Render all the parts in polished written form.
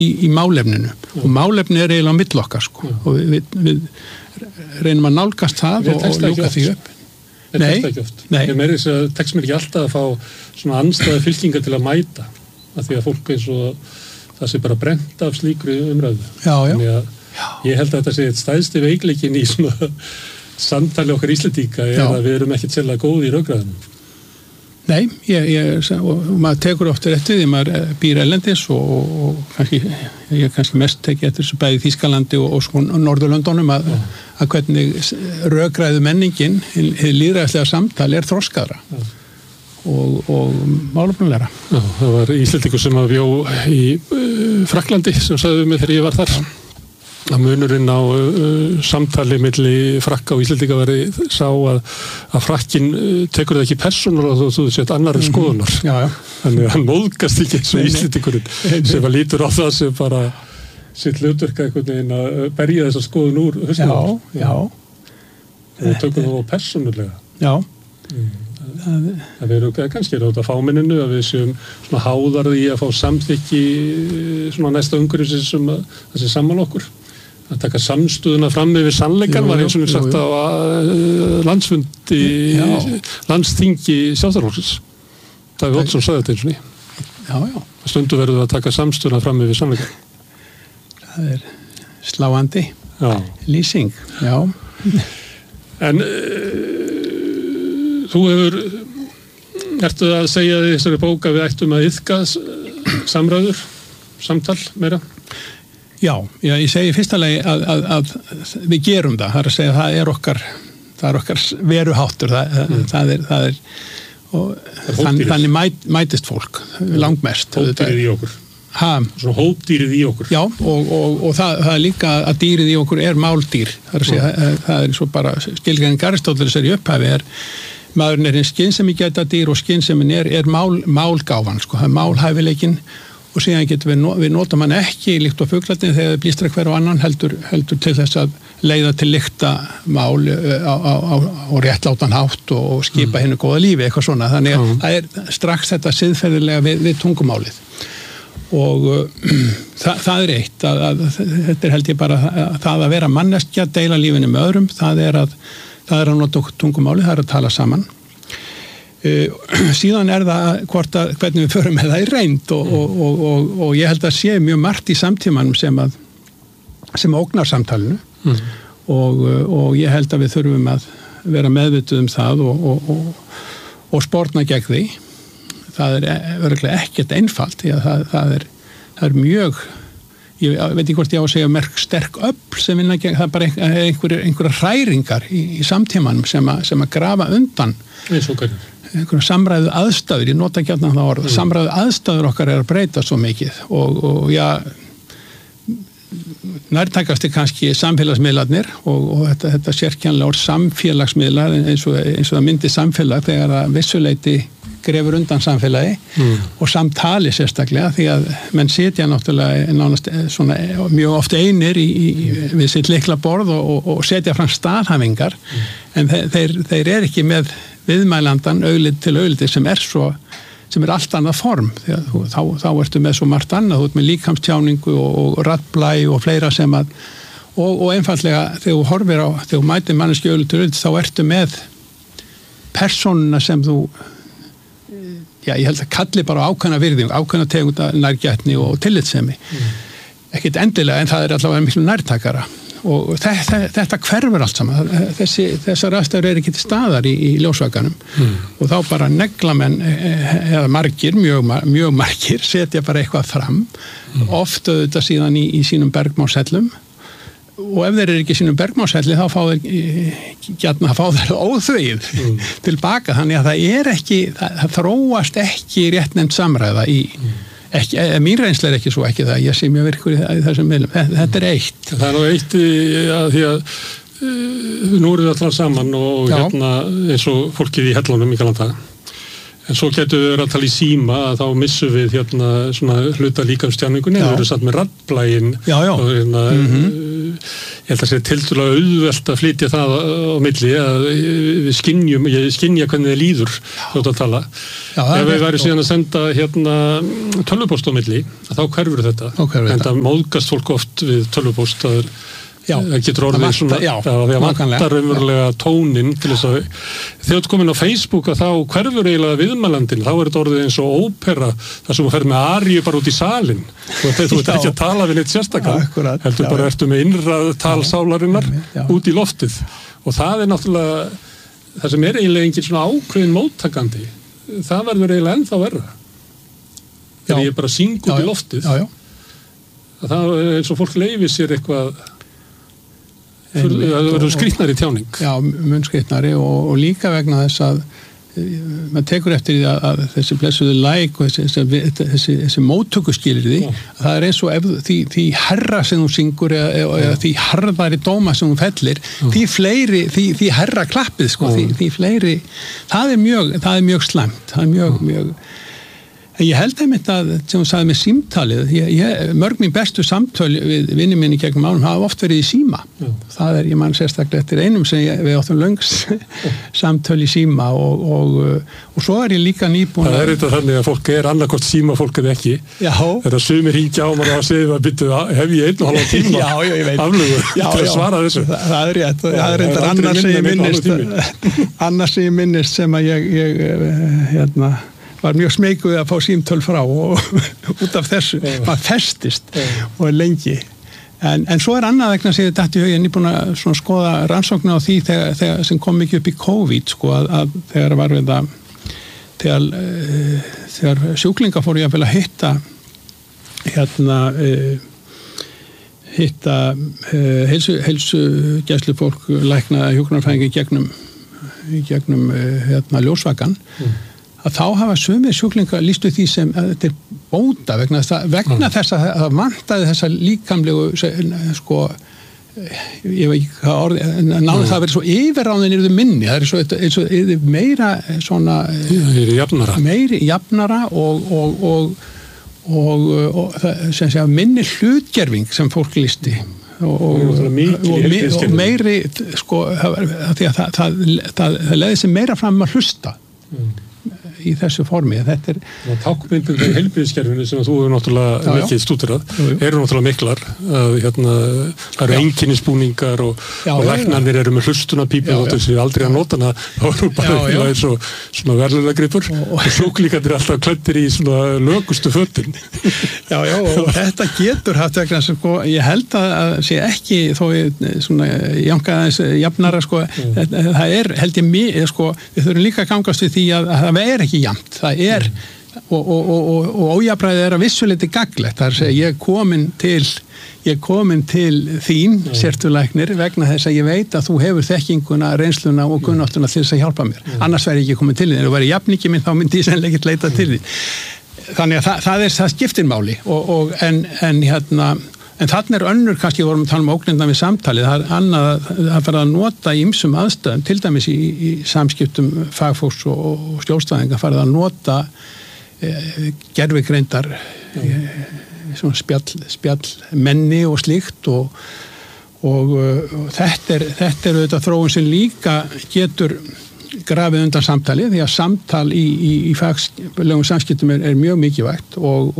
í málefninu og málefni eiginlega á milli okkar sko og við reynum að nálgast það og ljúka því upp. Nei. Ég meiri þess að tekst mér ekki alltaf að fá svona andstæða fylkingar til að mæta af því að fólk eins og það sé bara brent af slíkri umræðu. Þannig að ég held að þetta sé eitt stæðsti veikleikin í svona samtali okkar Íslendinga að við erum ekkert sérlega góð í rökræðunum. Nei, og maður tekur ofta eftir því, maður býr erlendis og kannski mest tekið eftir þessu bæði Þýskalandi og sko Norðurlöndunum að hvernig rökræðu menningin, hið lýðræðislega samtal þroskaðra og málefnulegra. Það var Íslendingur sem að bjó í Frakklandi sem sagði mig þegar ég var þar. Að munurinn á samtali milli Frakka og Íslendinga væri sá að Frakkin tekur það ekki persónulega og þú sett annarri skoðunar. Þannig að hann móðgast ekki eins og Íslendingurinn sem að lítur á það sem bara sitt hlutverk einhvern veginn að berja þessa skoðun úr hausnum. Og tökum það á persónulega. Já. Það eru kannski þetta fámenninu að við séum svona háðarði í að fá samþykki svona næsta umhverfis sem það sé saman okkur. Að taka samstöðuna fram yfir sannleikan var eins og sagt á landsfundi landsþingi Sjálfstæðisflokksins. Davíð Oddsson sagði þetta eins og ný. Stundu verður að taka samstöðuna fram yfir sannleikan. Það sláandi lýsing. En þú ertu að segja í þessari bók að við ættum að iðka samræður, samtal meira? Já, ég segi fyrsta lagi að við gerum það. Það að segja það er okkar veruháttur. Það er þannig mætist fólk langmest. Hópdýrið í okkur. Svona hópdýrið í okkur. Já, og það er líka að dýrið í okkur er máldýr. Það er svo bara skilgreining Aristóteles í upphafi maðurinn hinn skynsemi gæta dýr og skynsemin er málgáfan, sko. Það er málhæfileikinn og síðan getum við notum hann ekki líkt á fuglarnir þegar við blístra hver og annan heldur til þess að leiða til lykta mál á réttlátan hátt og skipa hennu góða lífi, eitthvað svona. Þannig að það er strax þetta siðferðilega við tungumálið. Og það er eitt, þetta held ég bara það að vera manneskja, deila lífinu með öðrum, það er að nota tungumálið, það er að tala saman. Síðan er það hvernig við förum með það í reynd og ég held að sé mjög margt í samtímanum sem ógnar samtalinu og ég held að við þurfum að vera meðvituð það og sporna gegn því. Það er örugglega ekkert einfalt því að það er mjög, ég veit ekki hvort ég á að segja sterk öfl sem vinna gegn, það er bara einhverjar hræringar í samtímanum sem að grafa undan einhverjum samræðu aðstæður, ég nota ekki það orð, samræðu aðstæður okkar að breyta svo mikið og nærtækast kannski samfélagsmiðlarnir og þetta sérkjænlega orð samfélagsmiðlar eins og það myndi samfélag þegar að vissuleyti grefur undan samfélagi og samtali sérstaklega því að menn sitja náttúrulega nánast svona mjög oft einir við sitt litla borð og setja fram staðhæfingar en þeir ekki með viðmælandan augliti til augliti sem er allt annað form því að þá ertu með svo margt annað, þú ert með líkamstjáningu og raddblæ og fleira sem að og einfaldlega þegar þú horfir á þegar þú mætir manneskju augliti til augliti þá ertu með persónuna sem þú ég held að kalli bara ákveðna virðing, ákveðna tegunda nærgætni og tillitssemi. Ekkert endilega en það er allavega miklu nærtækara og þetta hverfur allt saman. Þessar aðstæður ekki til staðar í ljósvakanum og þá bara negla menn eða margir, mjög margir setja bara eitthvað fram oft auðvitað síðan í sínum bergmálshellum og ef þeir ekki sínum bergmálshelli þá fá þeir óþvegið tilbaka, þannig að það þróast ekki réttnefnd samræða mín reynsla ekki svo ekki það, ég sé mjög virkur í þessum miðlum, þetta er eitt. Það er nú eitt því að nú erum við allar saman og eins og fólkið í hellunum í galanda en svo getur við verið að tala í síma að þá missum við svona hluta líkamstjáningunni, við erum satt með raddblægin og ég held að segja tildulega auðvelt að flytja það á milli að við skynja hvernig þið líður þótt að tala. Ef við væri síðan að senda hérna tölvupóst á milli, þá hverfur þetta. En það móðgast fólk oft við tölvupóst að það getur orðið svona því að vantar raunverulega tónin til þess að þegar þú komin á Facebook að þá hverfur eiginlega viðmælandin, þá þetta orðið eins og ópera þar sem þú fer með aríu bara út í salin þú ert ekki að tala við neitt sérstakann heldur bara ertu með innrað talsálarinnar út í loftið og það náttúrulega það sem eiginlega engin svona ákveðin móttakandi það verður eiginlega ennþá verra þegar ég bara syng út í loftið það eins og fólk leyfir sér eitthvað það verður skrýtnari tjáning. Já, mun skrýtnari og líka vegna þess að maður tekur eftir því að þessi blessuðu og þessi móttökuskilyrði það eins og því herra sem þú syngur eða því harðari dóma sem þú fellir því herra klappið sko, því fleiri það er mjög slæmt það er mjög ég held einmitt að, sem þú sagði með símtalið, mörg mín bestu samtöl við vinni minni gegnum ánum hafa oft verið í síma. Það ég man sérstaklega eftir einum sem við áttum löngs samtöl í síma og svo ég líka nýbúin að... Það þetta þannig að fólk annarkort síma fólk eða ekki. Þegar sumir hringja á mann og segja að byrju, hef ég 1,5 tíma aflögu til að svara þessu. Það rétt. Það reyndar annars sem ég minnist sem að ég var mjög smeykuð að fá símtöl frá og út af þessu, maður festist og lengi. En svo annað vegna sem ég datt í huginn, ég er búin að skoða rannsóknu á því þegar sem kom mikið upp í COVID, sko, að þegar var við það, þegar sjúklinga fóru ég að hitta heilsugæslufólk lækna hjúkrunarfræðinga í gegnum ljósvakan, að þá hafa sumir sjúklingar lýstu því sem þetta er bóta vegna þess að það vantaði þessa líkamlegu sko ég veit ekki hvað orði náðu það að vera svo yfirráðin yrðu minni það er svo meira svona meiri jafnara og sem segja minni hlutgerfing sem fólk lýsti og meiri sko því að það leiði sem meira fram að hlusta í þessu formi. Þetta tákmyndin í heilbrigðiskerfinu sem þú hefur náttúrulega mikið stúderað eru náttúrulega miklar að það eru einkennisbúningar og læknarnir eru með hlustunarpípu og þessi aldrei að nota hana þá eru bara eins og svona verðlaunagripur og sjúklingarnir alltaf klæddir í svona lögustu fötin. Já, og þetta getur haft vegna sko, ég held að sé ekki þó svona jankaðins jafnara sko, það held ég sko, við þurfum líka að gangast við því að það ekki jafnt, það og ójafnræði að vissuleiti gagnlegt, það að segja ég komin til þín sértulæknir vegna þess að ég veit að þú hefur þekkinguna, reynsluna og kunnáttuna til þess að hjálpa mér, annars væri ég ekki komin til þín, ef þú væri jafningi minn þá myndi ég sennilega ekki leita til þín þannig að það skiptir máli en þarna önnur, kannski vorum að tala ógnendan við samtalið, það annað að fara að nota í ýmsum aðstæðum, til dæmis í samskiptum fagfólks og stjórnstæðinga, fara að nota gervigreindar svona spjall menni og slíkt og þetta er auðvitað þróun sem líka getur grafið undan samtali, því að samtal í faglegum samskiptum er mjög mikilvægt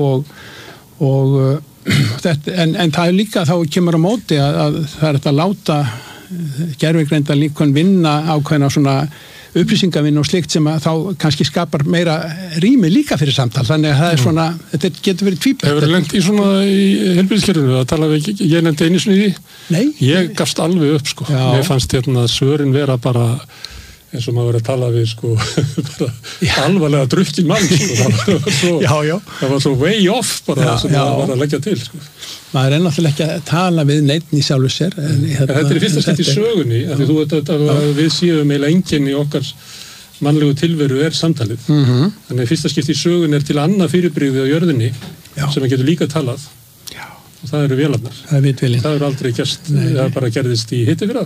en það er líka þá kemur á móti að það er að láta gervigreindar líkon vinna ákveðna svona upplýsingavinn og slikt sem að þá kannski skapar meira rými líka fyrir samtal, þannig að það er svona þetta getur verið tvíbent. Hefur lent í svona í heilbrigðiskerfinu að tala við ég nefndi einu sinni í því? Nei. Ég gafst alveg upp sko. Mér fannst svörin vera bara eins og maður verið að tala við sko bara alvarlega drukkin mann sko. það var svo way off bara sem það var að leggja til sko. Maður er náttúrulega ekki að tala við neitt í sjálfu sér þetta er í fyrsta skipti í sögunni af því við séum eiginlega enginn í okkar mannlegu tilveru er samtalið þannig að fyrsta skipti í sögunni er til annað fyrirbrigði á jörðinni sem getur líka talað og það eru vélarnar það eru aldrei gerst það bara gerðist í hittifyrra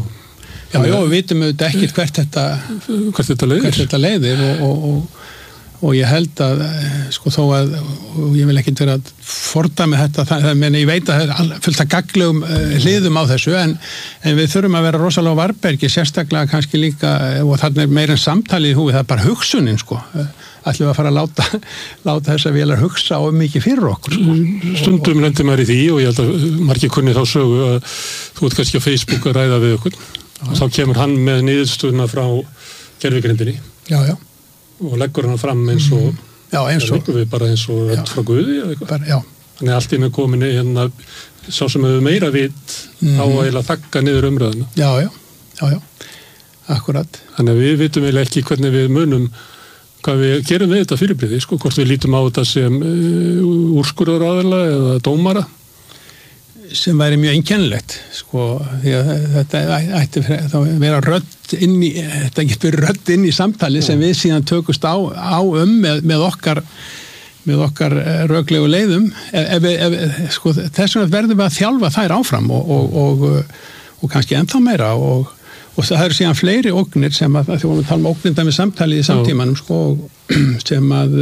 Já, við vitum auðvitað ekkert hvert þetta leiðir og ég held að sko þó að, og ég vil ekkert vera að fordæmi þetta, ég veit að það er fullt af gagnlegum hliðum á þessu, en við þurfum að vera rosalega á varbergi, sérstaklega kannski líka, og þarna er meira en samtalið í húfi, það er bara hugsunin sko, ætlum við að fara að láta þess að vélar hugsa of mikið fyrir okkur sko. Stundum lendir maður í því, og ég held að margir kunni þá sögu að þú ert kannski á Facebook að ræða við okkur, og þá kemur hann með niðurstöðuna frá gervigrindinni og leggur hann fram eins og við bara eins og rödd frá Guði eða eitthvað. Þannig allt í með kominni hérna, sá sem hefur meira vit á að eiginlega þakka niður umræðuna. Já, akkurat. Þannig að við vitum eiginlega ekki hvernig við munum hvað við gerum við þetta fyrirbrigði, sko, hvort við lítum á þetta sem úrskurðaraðila eða dómara. Sem væri mjög einkennilegt, sko, því að þetta ætti þá vera rödd inn í, þetta getur rödd inn í samtali sem við síðan tökust á með okkar röglegu leiðum, sko, þess vegna verðum við að þjálfa þær áfram og kannski ennþá meira og það eru síðan fleiri ógnir sem að því vorum að tala um ógnirna með samtali í samtímanum, sko, sem að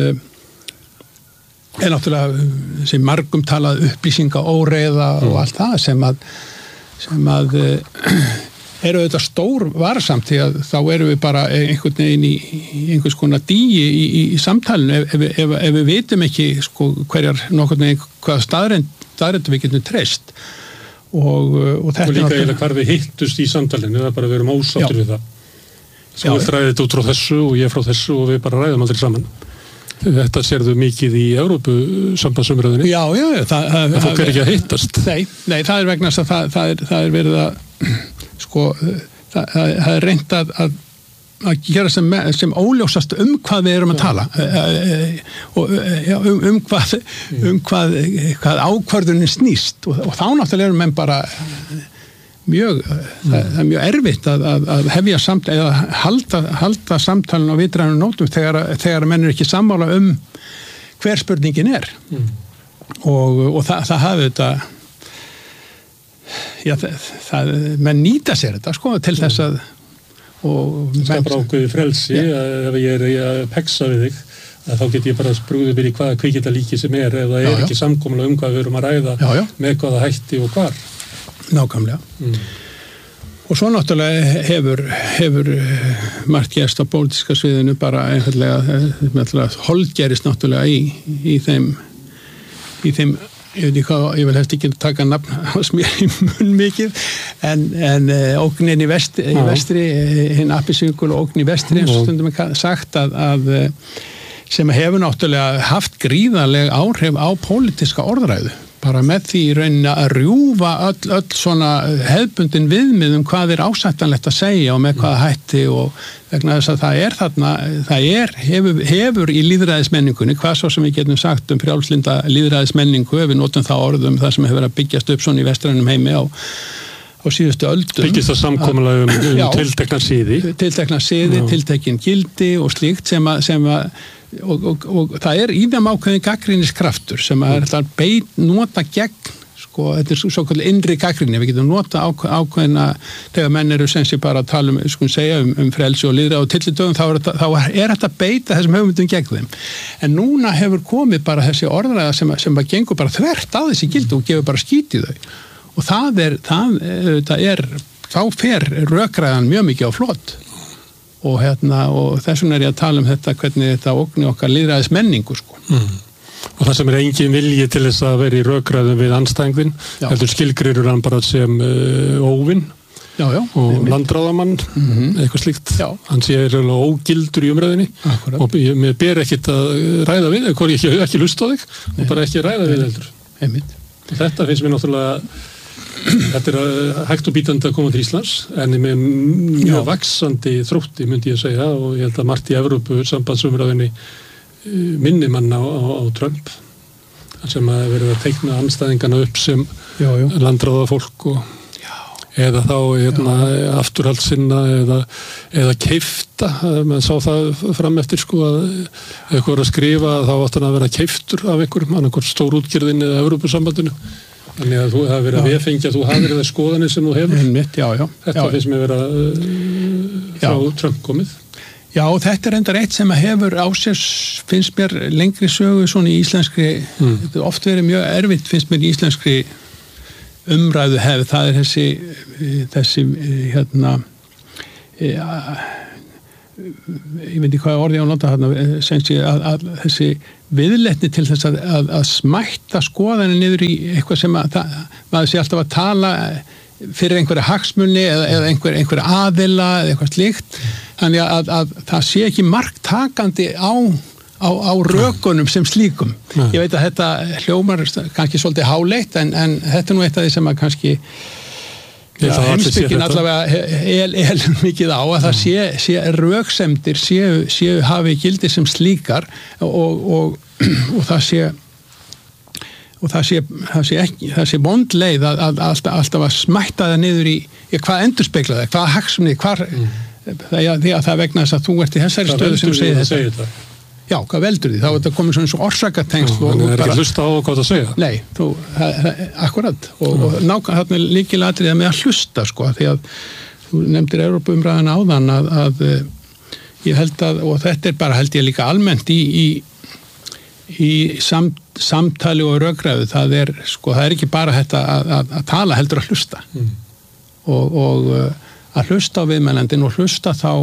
er náttúrulega sem margum talað upplýsinga óreiða og allt það sem að eru auðvitað stór varsamt, því að þá erum við bara einhvern veginn í einhvers konar dýi í samtalinu ef við vitum ekki sko hverjar nokkurn veginn hvað staðrend við getum treyst og þetta og líka eiginlega hvar við hittust í samtalinu, það er bara við erum ósáttir við það. Svo við ræðum þetta út frá þessu og ég frá þessu og við bara ræðum aldrei saman. Þetta sérðu mikið í Evrópusambandsumræðinni. Já. Það fólk ekki að hittast. Nei, það er vegna þess að það er verið að sko, það er reynt að gera sem óljósast hvað við erum að tala og hvað ákvörðunin snýst og þá náttúrulega erum menn bara mjög, það er mjög erfitt að hefja samtal eða halda samtalin á vitrænum nótum þegar menn er ekki sammála hver spurningin er og það hafi þetta menn nýta sér þetta sko til þess að skapar ákveði frelsi ef ég er að peksa við þig þá get ég bara sprúðið mér í hvaða kvikindalíki sem er ef það er ekki samkomulega hvað við erum að ræða með hvaða hætti og hvar. Nákvæmlega. Og svo náttúrulega hefur margt gerst á pólitíska sviðinu bara einfallega holdgerist náttúrulega í þeim ég veit ekki hvað, ég vil hefst ekki taka nafn hans mér í munn mikið en ógnin í vestri hinn appisvíkul og ógn í vestri eins og stundum sagt að sem hefur náttúrulega haft gríðarleg áhrif á pólitíska orðræðu bara með því í rauninni að rjúfa öll svona hefðbundin viðmið hvað er ásættanlegt að segja og með hvaða hætti og vegna þess að hefur í lýðræðismenningunni, hvað svo sem við getum sagt frjálslynda lýðræðismenningu ef við notum það orðum það sem hefur verið að byggjast upp svona í vestrænum heimi á síðustu öldum. Byggist það samkomulega tiltekna siði, tiltekin gildi og slíkt sem að og það er í þeim ákveðin gagnrýniskraftur sem er nota gegn, sko, þetta er svo kallið innri gagnrýni, við getum nota ákveðina, þegar menn eru sem sé bara að tala frelsi og lýðræði og tyllidögum, þá er þetta beita þessum hugmyndum gegn þeim. En núna hefur komið bara þessi orðræða sem bara gengur bara þvert á þessi gildi og gefur bara skít í þau. Og þá fer rökræðan mjög mikið á flot. Og þess vegna er ég að tala þetta hvernig þetta ógni okkar lýðræðismenningu sko. Og það sem er engin vilji til þess að vera í rökræðum við andstæðingin heldur skilgreirur hann bara sem óvin og landráðamann eitthvað slíkt hann sé ógildur í umræðinni og mér ber ekkit að ræða við hvort ég ekki lusta á þig og bara ekki ræða við heldur. Þetta finnst mér náttúrulega þetta er hægt og bítandi að koma til Íslands en með mjög vaxandi þrótti myndi ég segja og ég held að margt í Evrópu sambandsumræðinni minni mann á Trump sem að verið að teikna andstæðingana upp sem landráða fólk eða þá afturhaldssinna eða keifta maður sá það fram eftir sko að eitthvað var að skrifa þá átt hann að vera keiftur af einhverjum annarkvort stórútgerðin eða Evrópusambandinu. Þannig að þú hafi verið að viðfengja, þú hafi verið að skoðanir sem þú hefur. Þetta finnst mér vera frá Trump komið. Já, þetta endar eitt sem að hefur á sér, finnst mér lengri sögu svona í íslenskri, þetta oft verið mjög erfitt finnst mér í íslenskri umræðu hefð, það þessi hérna ég veit ekki hvað orði á að nota þarna, sem sé að þessi viðleitni til þess að smætta skoðanir niður í eitthvað sem maður sé alltaf að tala fyrir einhverja hagsmuni eða einhverja aðila eða eitthvað slíkt, þannig að það sé ekki marktakandi á rökunum sem slíkum. Ég veit að þetta hljómar kannski svolítið háleitt en þetta nú eitt af því sem að kannski heimspekin allavega mikið á að það sé röksemdir séu hafi gildi sem slíkar og það sé vondleið að alltaf að smætta það niður í hvað endurspegla það, hvað hagsmuni því að það vegna þess að þú ert í þessari stöðu sem segir þetta. Já, hvað veldur því? Þá er þetta komið svona eins og orsakatengsl. Það er ekki að hlusta á hvað það segja. Nei, akkurat. Og nákvæmlega þarna lykilatriði með að hlusta, sko, því að þú nefndir Evrópuumræðuna áðan að ég held að, og þetta er bara held ég líka almennt í samtali og rökræðu, það er ekki bara þetta að tala heldur að hlusta. Og að hlusta á viðmælandin og hlusta þá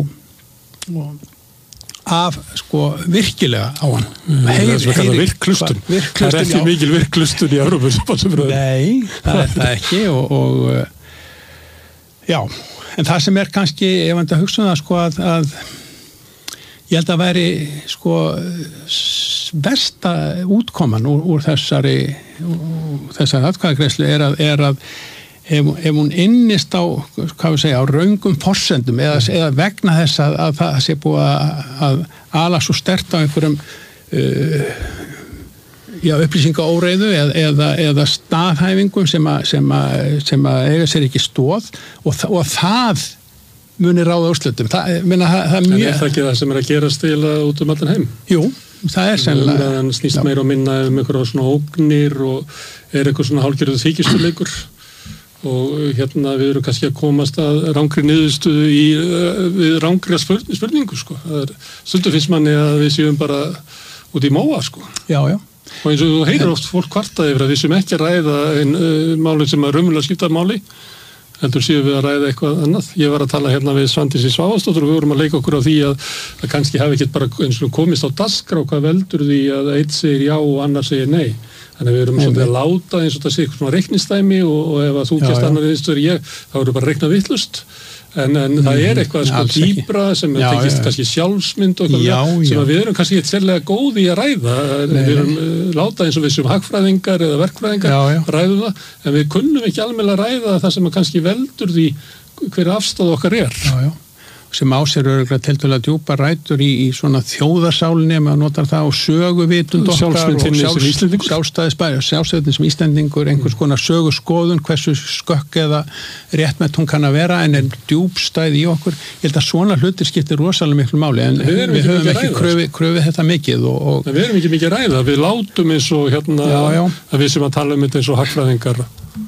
af virkilega á hann. Virklustun. Það er ekki mikil virklustun í Evrópusambandsumræðu. Nei, það er það ekki og já, en það sem er kannski, ef maður hugsa það að ég held að væri versta útkoman úr þessari atkvæðagreiðslu er að ef hún innist á, hvað við segja, á raungum forsendum eða vegna þess að það sé búið að ala svo sterkt á einhverjum upplýsingaóreiðu eða staðhæfingum sem eiga sér ekki stóð og það muni ráða úrslitum. Það er það ekki það sem er að gerast eiginlega út um allan heim? Jú, það er sennilega. Umræðan snýst meira og minna einhverja svona ógnir og eitthvað svona hálfgerður þykjustuleikur. Og hérna við erum kannski að komast að rangri niðurstöðu við rangri spurningu, sko. Stundum finnst manni að við séum bara út í móa, sko. Já. Og eins og þú heyrir oft fólk kvarta yfir að við séum ekki að ræða málið sem að raunverulega skipta máli, heldur séum við að ræða eitthvað annað. Ég var að tala hérna við Svandísi Svavarsdóttur og við vorum að leika okkur á því að kannski hafi ekki bara eins og komist á dagskrá hvað veldur því að einn segir já og annar segir nei. Þannig að við erum svolítið að láta eins og það sé eitthvað svona reiknistæmi og ef að þú kemst annar einstöður þá erum við bara að reikna vittlust en það er eitthvað dýpra sem tekist kannski sjálfsmynd og eitthvað sem að við erum kannski ekki sérlega góð í að ræða við erum láta eins og við sem hagfræðingar eða verkfræðingar ræðum það en við kunnum ekki almennilega ræða það sem að kannski veldur því hver afstáð okkar er. Já. Sem á sér örgulega tiltölulega djúpa rætur í svona þjóðarsálinni ef maður notar það og söguvitund okkar og sjálfstæðin sem Íslendingur, einhvers konar söguskoðun, hversu skökk eða réttmætt hún kann að vera en er djúpstæð í okkur. Ég held að svona hlutir skiptir rosalega miklu máli en við höfum ekki kröfið þetta mikið. Við erum ekki mikið ræða, við látum eins og að við sem að tala þetta eins og hagfræðingar.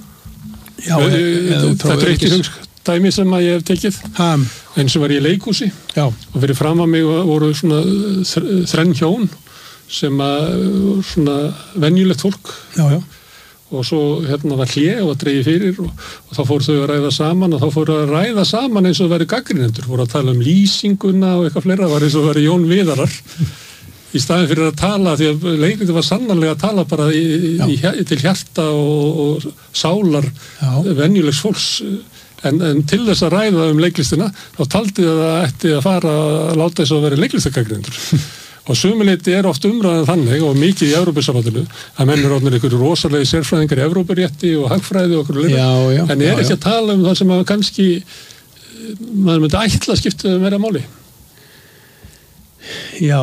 Þetta er ekki dæmi sem að ég hef tekið eins og var ég í leikhúsi og fyrir fram að mig voru svona þrenn hjón sem að svona venjulegt fólk og svo var hlé og dreigi fyrir og þá fóru þau að ræða saman og þá fóru að ræða saman eins og væri gagnrýnendur, fóru að tala lýsinguna og eitthvað fleira, var eins og væri Jón Viðarar í staðin fyrir að tala því að leikritið var sannarlega að tala bara til hjarta og sálar venjulegs fólks en til þess að ræða leiklistina þá taldi það ætti að fara að láta þess að vera leiklistakagrindur og sömuleyti er oft umræðan þannig og mikið í Evrópusambandinu að menn eru orðnir einhverju rosalegi sérfræðingar í Evrópurétti og hagfræði og okkur leira en er ekki að tala það sem að kannski maður myndi ætla að skipta meira máli. Já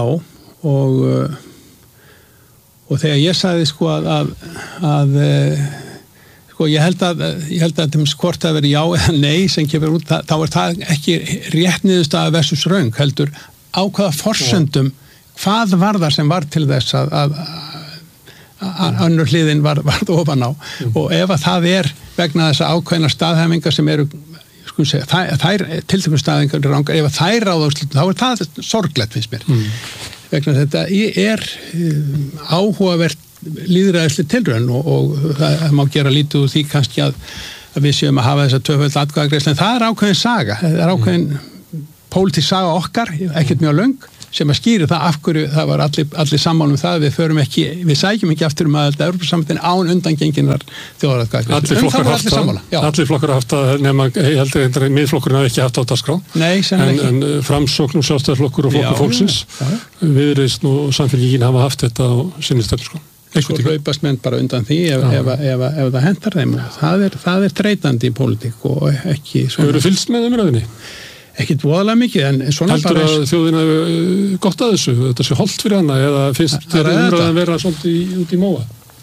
og þegar ég sagði að ég held að hvort það veri já eða nei sem kemur út, þá er það ekki rétt niðurstaða versus röng, heldur á hvaða forsendum, hvað var það sem var til þess að önnur hliðin varð ofan á og ef að það er vegna þessa ákveðna staðhæfingar sem eru sko segja, þær tilteknu staðingar rangar, ef þær ráða úrslitum, þá það sorglegt finnst mér. Vegna þetta áhugavert lýðræðisleg tilraun og það má gera lítið úr því kannski að við séum að hafa þessa tvöföld atkvæðagreiðslu, en það ákveðin saga, það ákveðin pólitísk saga okkar, ekkert mjög löng, sem að skýri það af hverju það var allir sammála það, við sækjum ekki aftur að Evrópusambandinu án undangenginnar þjóðaratkvæðagreiðslu. Allir flokkar haft að, nema ég held að miðflokkurinn hafi ekki haft á dagskrá. Nei, sennilega ekki. En Framsókn og Sjálfstæðisflokkur og Flokkur fólksins, Viðreisn og Samfylkingin hafa haft þetta á sinni stefnu. Svo hlaupast menn bara undan því ef það hentar þeim. Það er þreytandi í pólitík og ekki svona. Hefur þú fylgst með umræðinni? Ekkert voðalega mikið, en svona heldur bara... Heldur að þjóðin hefur gott að þessu? Þetta sé holdt fyrir hana, eða finnst þér umræðin vera svolítið út í móa?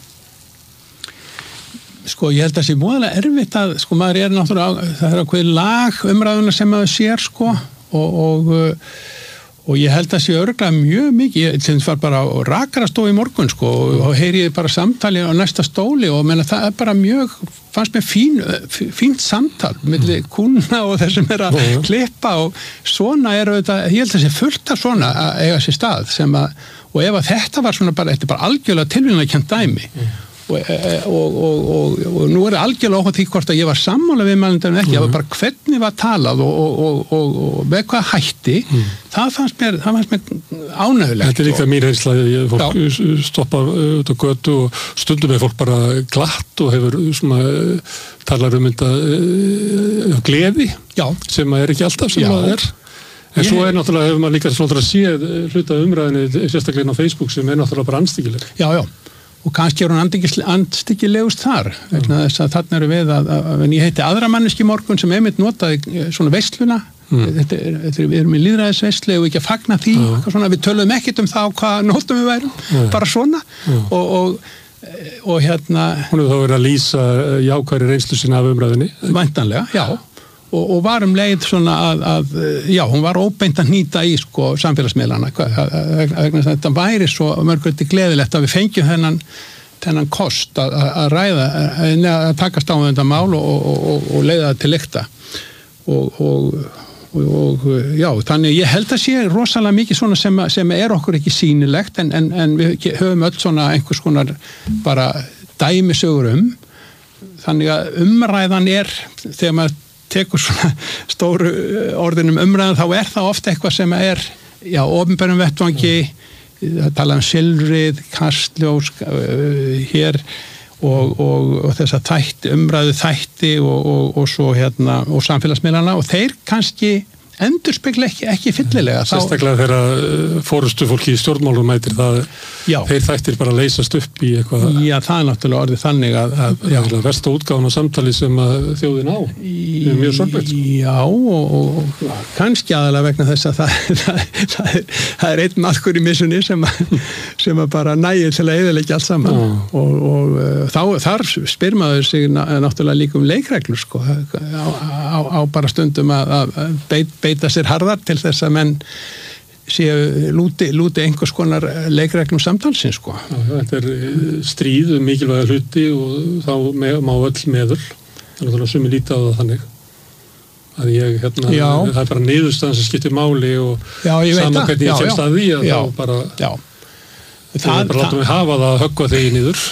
Sko, ég held að það sé voðalega erfitt að, sko, maður náttúrulega, það ákveðið lag umræðuna sem maður sér, sko, og ég held að sé örugglega mjög mikið, ég til þess var bara á Rakarastofu í morgun, sko, og heyri ég bara samtali á næsta stóli og menna það er bara mjög, fannst mér fínt samtal milli kúnna og þessum að klippa og svona þetta, ég held að sé fullt af svona að eiga sér stað og ef að þetta var svona bara, þetta er bara algjörlega tilvíðankennt dæmi og nú er það algjörlega óháð því hvort að ég var sammála við mælundum ekki, það var bara hvernig var talað og með hvað hætti það fannst mér ánægulegt. Þetta er líka mín reynsla, fólk stoppa út á götu og stundum er fólk bara glatt og hefur svona talar þetta gleði sem er ekki alltaf sem það er. En svo er náttúrulega, hefur maður líka svona séð hluta umræðinni, sérstaklega á Facebook sem er náttúrulega bara andstyggileg. Já. Og kannski hún andstyggilegust þar vegna þess að þarna eru við að ég heiti aðra manneski morgun sem einmitt notaði svona veisluna við erum í lýðræðisveislu og ekki að fagna því svona, við töluðum ekkert það hvað nótum við værum bara svona og hérna hún hefur þá verið að lýsa jákvæðri reynslu sinna af umræðinni væntanlega, já og var leið svona að hún var óbeint að hnýta í sko samfélagsmiðlana vegna þetta væri svo mörgulegt gleðilegt að við fengjum þennan kost að ræða að takast á þetta mál og leiða það til lykta og þannig ég held að sé rosalega mikið svona sem er okkur ekki sýnilegt en við höfum öll svona einhvers konar bara dæmisögur þannig að umræðan er þegar maður tekur svona stóru orðinum umræðan þá er það ofta eitthvað sem er opinberum vettvangi það tala silfrið, kastljós hér og þessa umræðu þætti og svo og samfélagsmiðlana og þeir kannski endurspegla ekki fyllilega. Sérstaklega þegar fórustu fólki í stjórnmálum mætir það, þeir þættir bara leysast upp í eitthvað. Já, það er náttúrulega orðið þannig að versta útgáfan á samtali sem að þjóðin á. Það er mjög sorglegt. Já, og kannski aðalega vegna þess að það er einn maðkur í missunni sem að bara nægir til að eyðileggja allt saman. Og þar spyr maður sig náttúrulega líka leikreglur, sko, á bara stundum að beita sér harðar til þess að menn séu lúti einhvers konar leikreglum samtalsins, sko. Þetta er stríð mikilvæga hluti og þá má öll meður. Þannig að sumi líta á það þannig. Að ég, það er bara niðurstaðan sem skiptir máli og saman hvernig ég kemst að því að þá bara það er bara látum við hafa það að höggva þig niður.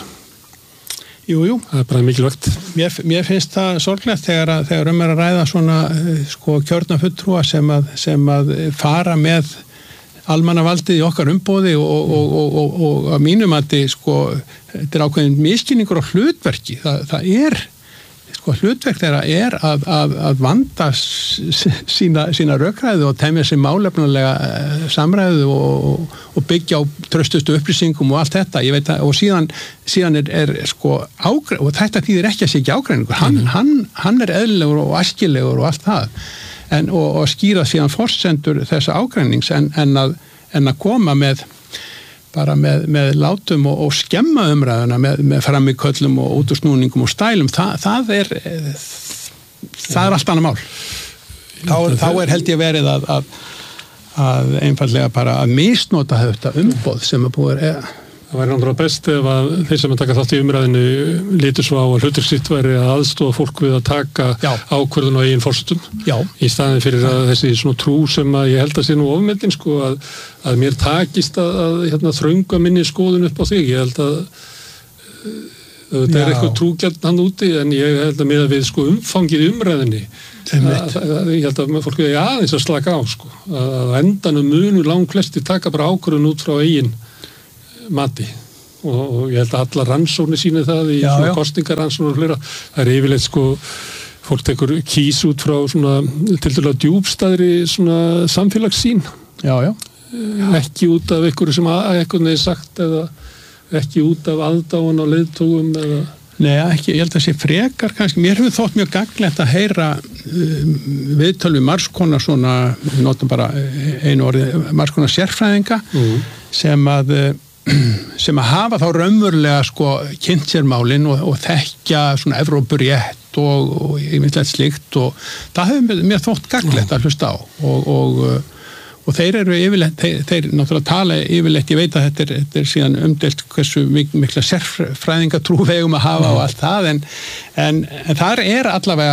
Jú. Það er bara mikilvægt. Mér finnst það sorglegt þegar er að ræða svona sko kjörna fulltrúa sem að fara með almannavaldið í okkar umboði og að mínum að sko, þetta er ákveðin misskilningur á hlutverki. Það er sko hlutverk þeirra er að vanda sína rökræðu og temja sér málefnulega samræðu og byggja á traustustu upplýsingum og allt þetta, ég veit að, og síðan er sko ágreiningur, og þetta þýðir ekki að sé ekki ágreiningur, hann er eðlilegur og æskilegur og allt það, og skýra síðan forsendur þessa ágreinings en að koma með látum og skemma umræðuna með framíköllum og útúrsnúningum og stælum, það er allt annað mál. Þá er held ég verið að einfallega bara að misnota þetta umboð sem er búið Það væri náttúrulega best ef að þeir sem taka þátt í umræðinu litu svo á að hlutur sitt væri að aðstofa fólk við að taka ákvörðun á eigin forsetum. Í staðin fyrir að þessi svona trú sem að ég held að sé nú ofmetin sko að mér takist að þrönga minni skoðun upp á þig. Ég held að þetta eitthvað trúgjarn hann úti en ég held að miða við sko umfangið umræðinni. Ég held að fólk er aðeins að slaka á sko. Að endanum munu langflestir taka bara ákvörðun út frá eigin mati og ég held að alla rannsóknir síni það í svona kosningarannsóknir og fleira. Það er yfirleitt sko fólk tekur kýs út frá svona tiltölulega djúpstæðri svona samfélagssýn. Ekki út af einhverju sem einhvern veginn sagt eða ekki út af aðdáun á leiðtogum eða Nei, ekki, ég held að sé frekar kannski, mér hefur þótt mjög gagnlegt að heyra viðtöl við margskonar svona, við notum bara einu orði, margskonar sérfræðinga sem að hafa þá raunverulega sko kynnt sér málin og þekkja svona Evrópurétt og yfirleitt slíkt og það hefur mér þótt gagnlegt að hlusta á og þeir eru yfirleitt, þeir náttúrulega tala yfirleitt, ég veit að þetta er síðan umdeilt hversu mikla sérfræðingatrú við eigum að hafa og allt það en þar er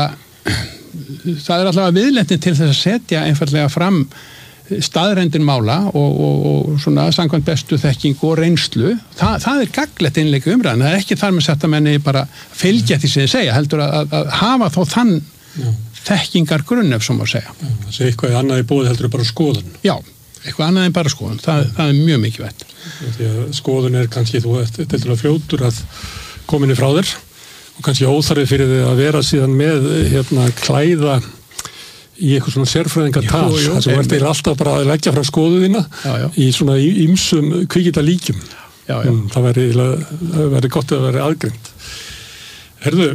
allavega viðleitni til þess að setja einfallega fram staðrendin mála og svona samkvæmt bestu þekkingu og reynslu, það er gagnlegt innleik umræðan, það er ekki þar með setta menni bara fylgja því sem þið segja, heldur að hafa þó þann þekkingar grunn ef svo má segja. Það sé eitthvað annað í boði heldur bara skoðun. Já, eitthvað annað en bara skoðun. Það er mjög mikilvægt. Því að skoðun er kannski þú til að fljótur að kominni frá þér og kannski óþarfi fyrir þig að vera síðan með klæða í eitthvað svona sérfræðingatal. Það sem verður alltaf bara að leggja frá skoðuðina í svona ýmsum kvikindalíkjum. Það verður gott að vera aðgreind. Herðu,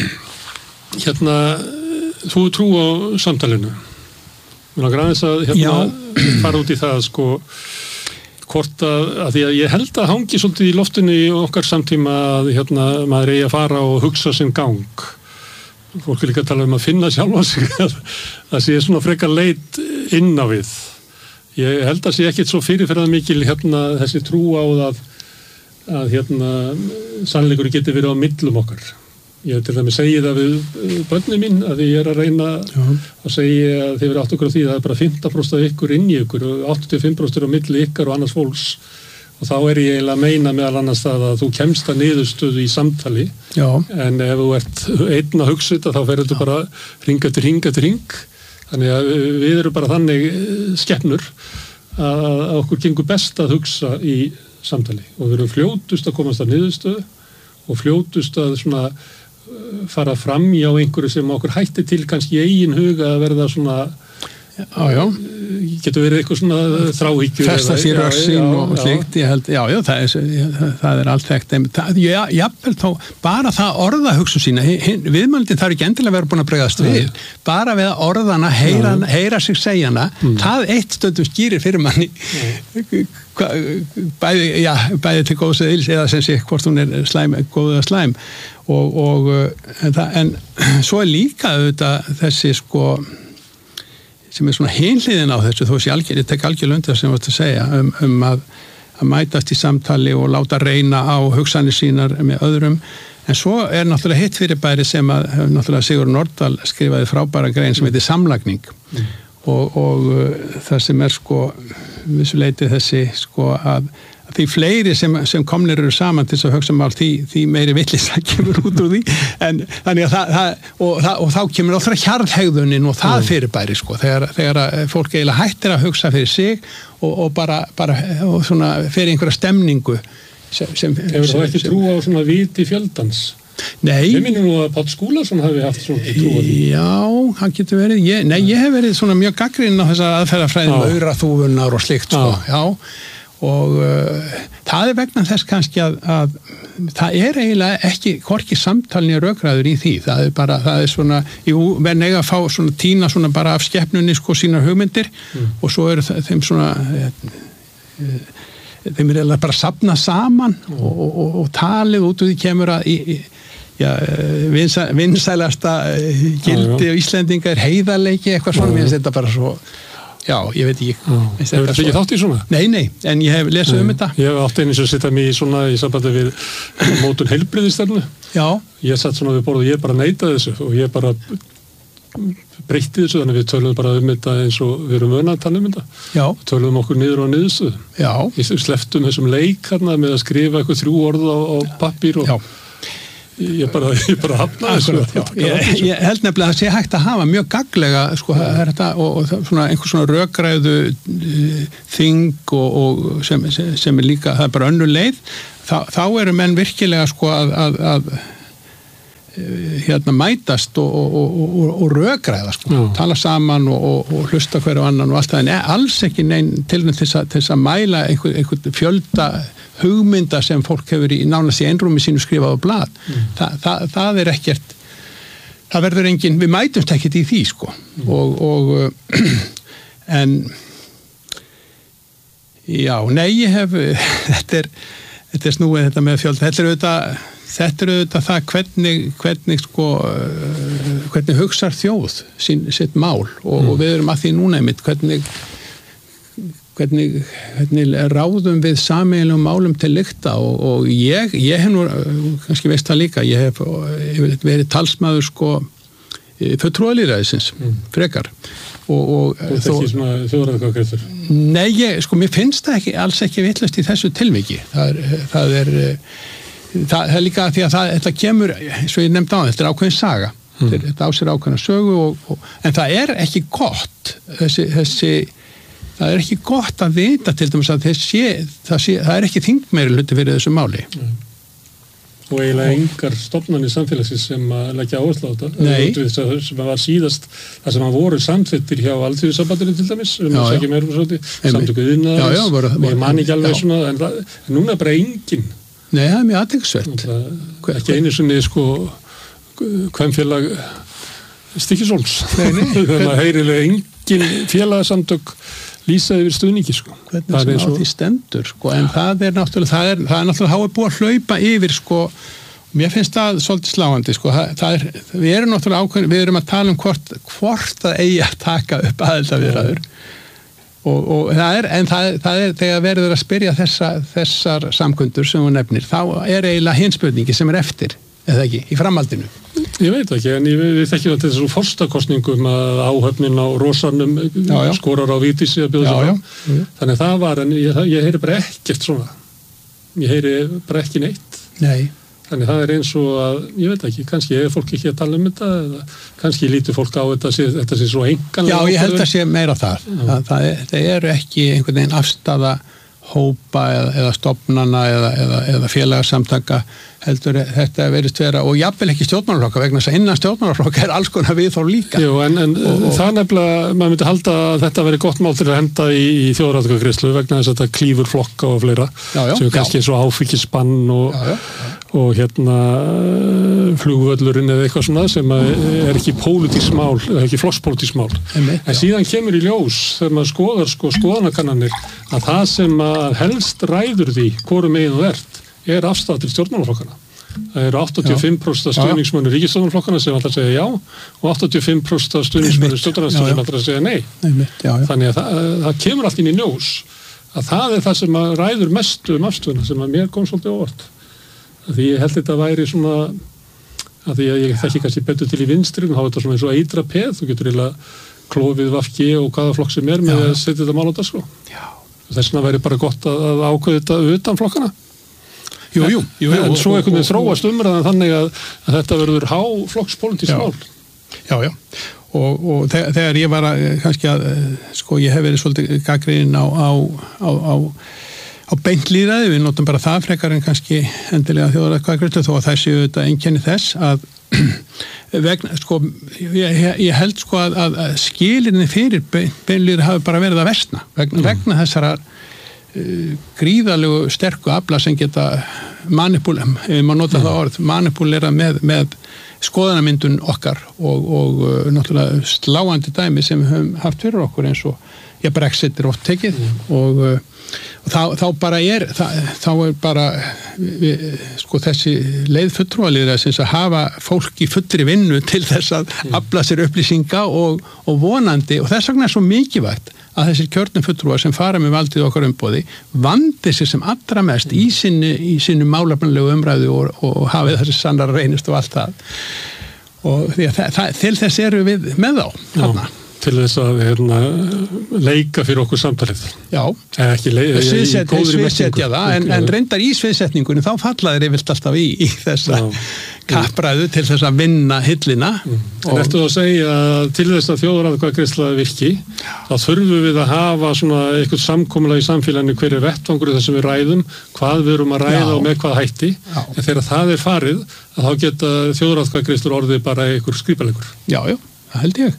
þú trú á samtalinu. Mér langar aðeins að fara út í það sko hvort að því að ég held að hangi svolítið í loftinu í okkar samtíma að maður eigi að fara og hugsa sinn gang. Fólk er líka að tala um að finna sjálfa sig að sé svona frekar leit inn á við. Ég held að sé ekkit svo fyrirferðað mikil þessi trú á að sannleikur geti verið á millum okkar. Ég til dæmis segi það við börnin mín að ég er að reyna að segja að þið verið átt okkur á því að það er bara 15% af ykkur inn í ykkur og 85% á milli ykkar og annars fólks og þá er ég eiginlega að meina meðal annars það að þú kemst að niðurstöðu í samtali en ef þú ert einn að hugsa þetta þá ferður þú bara hring eftir hring þannig að við erum bara þannig skepnur að okkur gengur best að hugsa í samtali og við erum fljótust að komast að niðurstöðu og fljótust að svona fara fram á einhverju sem okkur hætti til kannski eigin huga að verða svona getur verið eitthvað svona þráhyggjur festa sér össin og slíkt ég held, það er allt þekkt jafnvel þá, bara það orða hugsun sína, viðmældin þarf ekki endilega verið búin að bregðast við, bara við að orðana heyra sig segjana það eitt stundum skýrir fyrir manni bæði til góðs eða ills eða sem sé hvort hún er slæm, góð eða slæm en svo er líka auðvitað þessi sko sem er svona hinliðin á þessu þó sé ég tek algjörlega undir það sem ég varst að segja að mætast í samtali og láta reyna á hugsanir sínar með öðrum en svo er náttúrulega hitt fyrirbæri sem að náttúrulega Sigur Nordal skrifaði frábæra grein sem heitir samlagning og það sem er sko vissuleiti þessi sko að því fleiri sem komnir eru saman til þess að hugsa mál því meiri vitleysa kemur út úr því en þannig að og þá kemur alltaf hjarðhegðunin og það fyrirbæri sko þegar fólk eiginlega hættir að hugsa fyrir sig og bara og svona fyrir einhverja stemningu sem hefur þá ekki trú á svona viti fjöldans? Nei. Ég minnum nú að Páll Skúlason hafi haft svona trú á því. Já, hann getur verið. Ég hef verið svona mjög gagnrýninn á þessa aðferðafræðin auraþúfunar og slíkt sko. Já. Og það er vegna þess kannski að það er eiginlega ekki hvorki samtalni rökræður í því. Það er svona, menn eiga að fá svona tína svona bara af skepnunni sko sínar hugmyndir og svo eru þeim svona þeim er bara safnað saman og talið út úr því kemur að vinsælasta gildi og Íslendinga er heiðarleiki eitthvað svona, mér finnst þetta bara svo Já, ég veit ekki. Hefur þetta ekki þátt í svona? Nei, en ég hef lesið þetta. Ég hef átt einu sem sitta mig í svona í sambandi við mótun heilbrigðisstefnu. Já. Ég satt svona við borð og ég bara neitaði þessu og ég bara breytti þessu, þannig við töluðum bara þetta eins og við erum vöna að tala þetta. Já. Við töluðum okkur niður á niðurstöðu. Já. Við sleftum þessum leik hérna með að skrifa eitthvað 3 orð á pappír og ég bara hafnaði þessu. Ég held nefnilega að sé hægt að hafa mjög gagnlega sko, þetta, og svona einhver svona rökræðu þing og sem líka, það bara önnur leið, þá eru menn virkilega sko að mætast og rökræða sko, tala saman og hlusta hverju annan og allt það, en alls ekki neinn tilnætt til þess að mæla einhvern fjölda hugmynda sem fólk hefur í nánast í einrúmi sínu skrifað á blað. Það er ekkert, það verður engin, við mætumst ekkert í því sko en já, nei, ég hef þetta er snúið þetta með fjölda, þetta er auðvitað það hvernig hugsar þjóð sitt mál og við erum að því núna einmitt hvernig ráðum við sameiginlegum málum til lykta og ég hef nú, kannski veist það líka, ég hef verið talsmaður fulltrúalýðræðisins frekar og þetta er ekki svona þjóðræðakvæðkvæður? Nei, mér finnst það alls ekki vitlaust í þessu tilviki. Það er líka því að þetta kemur, eins og ég nefndi á þetta er ákveðin saga, þetta á sér ákveðina sögu en það er ekki gott það er ekki gott að vita til dæmis að það er ekki þingmeiri hluti fyrir þessu máli. Og eiginlega engar stofnanir samfélagsins sem að leggja áherslu á þetta sem var síðast það sem að voru samþyttir hjá Alþýðusambandinu til dæmis samtöku iðnaðarins ég man ekki alveg svona en núna er bara engin. Nei, það er mjög athyglisvert. Ekki einu sinni kvenfélag Stykkishólms þannig að heyrilega engin félagasamtök lýsa yfir stuðningi hvernig sem á því stendur en það er náttúrulega þá er búið að hlaupa yfir mér finnst það svolítið sláandi við erum náttúrulega ákveðin, við erum að tala um hvort það eigi að taka upp aðildarviðræður og það er þegar verður að spyrja þessar samkundur sem hún nefnir, þá er eiginlega hinn spurningi sem er eftir, eða ekki, í framhaldinu. Ég veit ekki, en við þekkjum þetta þessu forstakostningum að áhöfnin á Rósanum skorar á Vídísi að bjóða sér fram. Þannig það var, en ég heyri bara ekkert svona. Ég heyri bara ekki neitt. Nei. Þannig það er eins og að, ég veit ekki, kannski er fólk ekki að tala um þetta, eða kannski lítur fólk á þetta sé svo enganlega. Já, ég held að sé meira það. Það eru ekki einhvern veginn afstafa hópa eða stofnana eða félagarsamtaka heldur þetta verðist vera og jafnvel ekki stjórnmálaflokka vegna þess að innan stjórnmálaflokka er alls konar viðhorf líka. Jú, en það nefnilega, maður myndi halda að þetta veri gott mál til að henda í þjóðaratkvæðagreiðslu vegna þess að þetta klífur flokka og fleira sem er kannski svo áfengisbann og flugvöllurinn eða eitthvað svona sem er ekki pólitískt mál, ekki flokkspólitískt mál. En síðan kemur í ljós þegar maður skoðar skoðanakannanir að það sem að helst ræður því hvorum megin þú ert er afstæða til stjórnmálaflokkana. Það eru 85% stuðningsmönnur ríkisstjórnarflokkana sem alltaf segja já og 85% stuðningsmönnur stjórnarflokkana sem alltaf segja nei. Þannig að það kemur allt inn í ljós að það er það sem að ræður mestu afstöðuna sem að mér kom svolítið óvart. Því ég held þetta væri svona að því að ég þekki kannski betur til í vinstri þá er þetta svona eins og eitra peð, þú getur eiginlega klofið VFG og hvaða flokk sem er með að setja þetta mál á dagskrá. Þess vegna væri bara gott að ákveða þetta utan flokkana. Jú. En svo einhvern veginn þróast umræðan þannig að þetta verður háflokkspólitískt mál. Já. Og þegar ég var kannski að ég hef verið svolítið gagnrýninn á beint lýðræði, við notum bara það frekar en kannski endilega þjóðaratkvæðagreiðslu þó að það séu þetta einkenni þess að vegna, ég held að skilirni fyrir beinlýðræði hafi bara verið að versna vegna þessara gríðalegu sterku afla sem geta manipulera með skoðanamyndun okkar og náttúrulega sláandi dæmi sem við höfum haft fyrir okkur eins og Brexit er oft tekið og þá er bara þessi leið fulltrúalýðræðisins að hafa fólk í fullri vinnu til þess að afla sér upplýsinga og vonandi og þess vegna er svo mikilvægt að þessir kjörnum fulltrúar sem fara með valdið okkar umboði vandi sig sem allra mest í sinni málefnilegu umræðu og hafið þessi sannar reynist og allt það. Og því að til þess eru við með þá þarna. Til þess að leika fyrir okkur samtalið. Já, sviðsetja það, en reyndar í sviðsetningunni þá fallaðir yfirlt alltaf í þessa kappræðu til þess að vinna hillina. En ertu að segja að til þess að þjóðaratkvæðagreiðsla virki, þá þurfum við að hafa svona eitthvað samkomulag í samfélaginu hver vettvangur þar sem við ræðum, hvað við erum að ræða og með hvað hætti. En þegar það farið, að þá geta þjóðaratkvæðagreiðslur orðið bara einhver skrípalegur. Já, það held ég.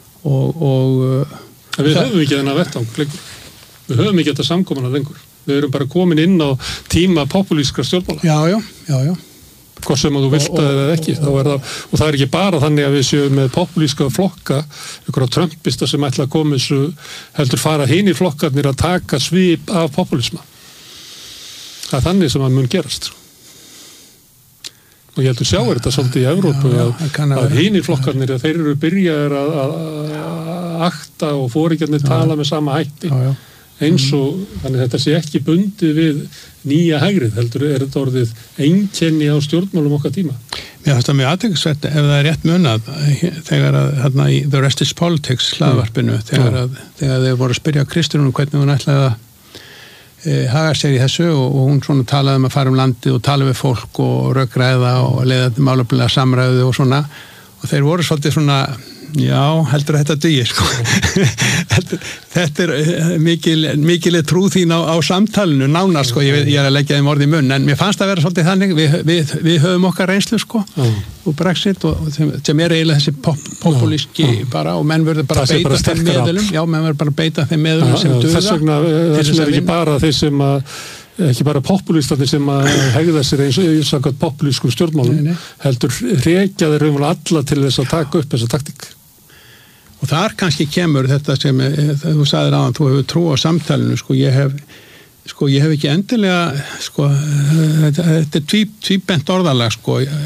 En við höfum ekki þennan vettvang lengur. Við höfum ekki þetta samkomulag lengur. Við erum bara komin inn á tíma populískra stjórnmála. Já. Hvort sem að þú vilt það eða ekki. Og það er ekki bara þannig að við séum með populíska flokka, einhverja trumpista sem ætla að koma þessu, heldur fara hinir flokkarnir að taka svip af populisma. Það er þannig sem að mun gerast. Og ég heldur sjá þetta svolítið í Evrópu að hinir flokkarnir, þeir eru byrjaðir að akta og foringjarnir tala með sama hætti. Eins og þannig þetta sé ekki bundið við nýja hægrið, heldur þetta orðið einkenni á stjórnmálum okkar tíma. Mér finnst það mjög athyglisvert ef það er rétt munað þegar að þarna í The Rest is Politics hlaðvarpinu, þegar þeir voru að spyrja Kristrúnu hvernig hún ætlaði að haga sér í þessu og hún svona talaði að fara landið og tala við fólk og rökræða og leiða málefnilega samræðu og svona og þeir voru svolítið svona heldur að þetta dugi sko. Þetta er mikil trú þín á samtalinu nánast sko, ég er að leggja þeim orð í munn en mér fannst það vera svolítið þannig við höfum okkar reynslu sko og Brexit og sem er eiginlega þessi populíski bara og menn verður bara beita þeim meðlum menn verður bara beita þeim meðlum sem duga þess vegna er ekki bara þeir sem ekki bara populístarnir sem að hegða sér eins og samkvæmt populískum stjórnmálum heldur rekja þeir alla til þess að taka upp þessa taktík. Og þar kannski kemur þetta sem þú sagðir áðan, þú hefur trú á samtalinu, ég hef ekki endilega, þetta er tvíbent orðalag,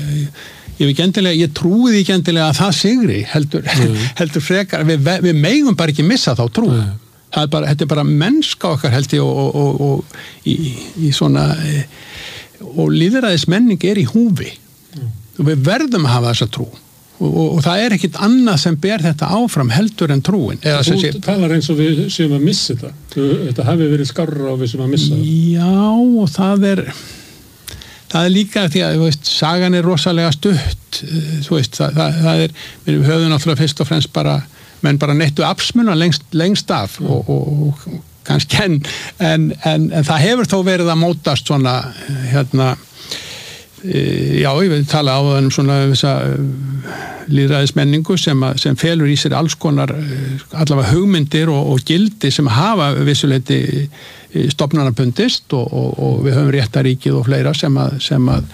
ég trúi því ekki endilega að það sigri, heldur frekar, við megum bara ekki missa þá trú. Þetta er bara mennska okkar held ég og í svona, og lýðræðismenning er í húfi, og við verðum að hafa þessa trú. Og það er ekkit annað sem ber þetta áfram heldur en trúin. Þú talar eins og við séum að missa þetta hafi verið skárra og við séum að missa það. Já, og það er líka því að sagan er rosalega stutt það er, við höfum náttúrulega fyrst og fremst menn bara neittu afsmuna lengst af og kannski en það hefur þó verið að mótast svona ég vil tala á það svona þessa lýðræðismenningu sem felur í sér alls konar allavega hugmyndir og gildi sem hafa vissuleiti stofnanabundist og við höfum réttaríkið og fleira sem að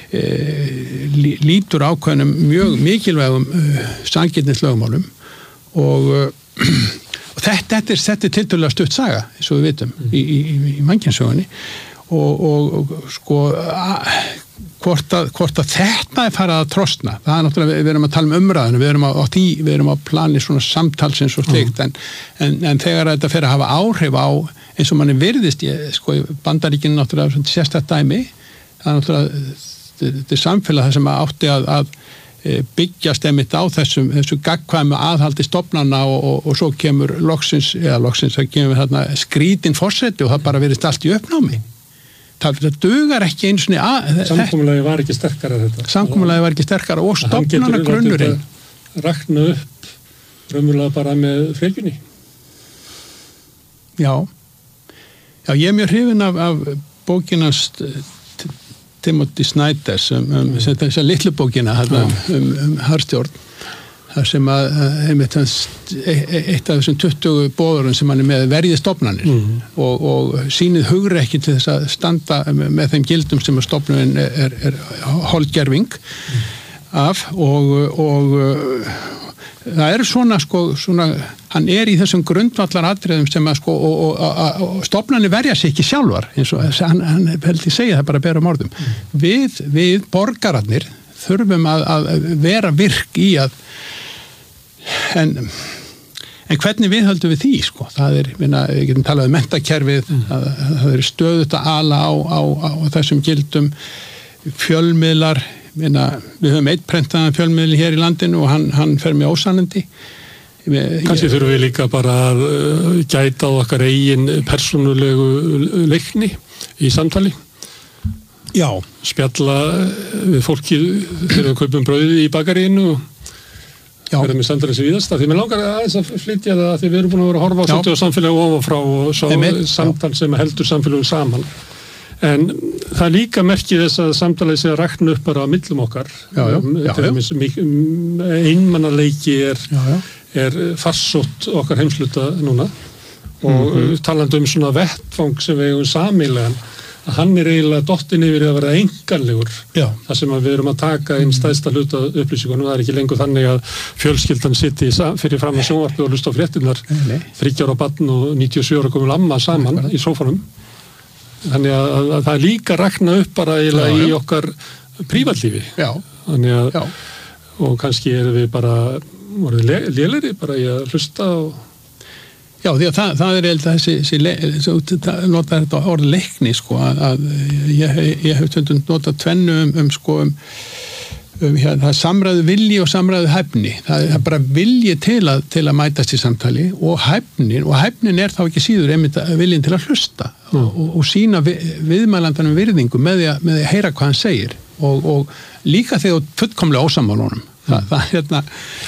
lítur ákveðnum mjög mikilvægum sanngirnislögmálum og þetta er tiltölulega stutt saga eins og við vitum í mannkynssögunni og hvort að þetta er farið að trosna, það er náttúrulega, við erum að tala um umræðinu, við erum á plani svona samtalsins og slikt en þegar þetta fer að hafa áhrif á eins og manni virðist Bandaríkinn náttúrulega sérstætt dæmi, það er náttúrulega þetta er samfélag það sem átti að byggjast einmitt á þessu gagnkvæmu aðhaldi stofnana og svo kemur loksins það kemur þarna skrítin forseti og það bara virðist allt í uppnámi. Það dugar ekki eins og samkomulagi var ekki sterkara þetta. Samkomulagi var ekki sterkara og stofnana grunnurinn. Rakna upp raunverulega bara með frekjunni. Já, ég er mjög hrifinn af bókinans Timothy Snyder þessa litlu bókina harðstjórn þar sem að eitt af þessum 20 boðurum sem hann er með verði stofnanir og sýnið hugrekki til þess að standa með þeim gildum sem að stofnunin er holdgerving af og það er svona hann er í þessum grundvallaratriðum sem að og stofnanir verja sig ekki sjálfar eins og hann held ég segja það bara berum orðum við borgararnir þurfum að vera virk í að en En hvernig viðhöldum við því, sko? Það við getum talað um menntakerfið, það stöðugt að ala á þessum gildum, fjölmiðlar, við höfum eitt prentaðan fjölmiðl hér í landinu og hann fer með ósannindi. Kannski þurfum við líka bara að gæta á okkar eigin persónulegu leikni í samtali. Já. Spjalla við fólki þegar við kaupum brauðið í bakaríinu og verða með samtalið sem víðast. Því mér langar aðeins að flytja það að því við erum búin að vera að horfa á svolítið á samfélagi ofan frá og samtal sem heldur samfélagum saman. En það er líka merkið þess að samtalið sé að rækna upp bara á millum okkar. Einmannaleiki er farsótt okkar heimsluta núna og talandi um svona vettfang sem við eigum sameiginlegan, að hann er eiginlega dottinn yfir að vera einkanlegur. Það sem við erum að taka inn stærsta hluta upplýsingunum. Það er ekki lengur þannig að fjölskyldan sitti fyrir fram að sjónvarpi og hlusta á fréttirnar, 30 ára barn og 97 ára gömul amma saman í sófanum. Þannig að það er líka rakna upp bara eiginlega í okkar prívatlífi. Þannig að og kannski erum við bara lélegri bara í að hlusta og Já, því að það er þessi notar þetta orð leikni, sko, að ég hef stundum notað tvennu það er samræðu vilji og samræðu hæfni. Það er bara vilji til að mætast í samtali og hæfnin er þá ekki síður einmitt viljin til að hlusta og sína viðmælandanum virðingu með því að heyra hvað hann segir og líka þegar fullkomlega ósammála honum.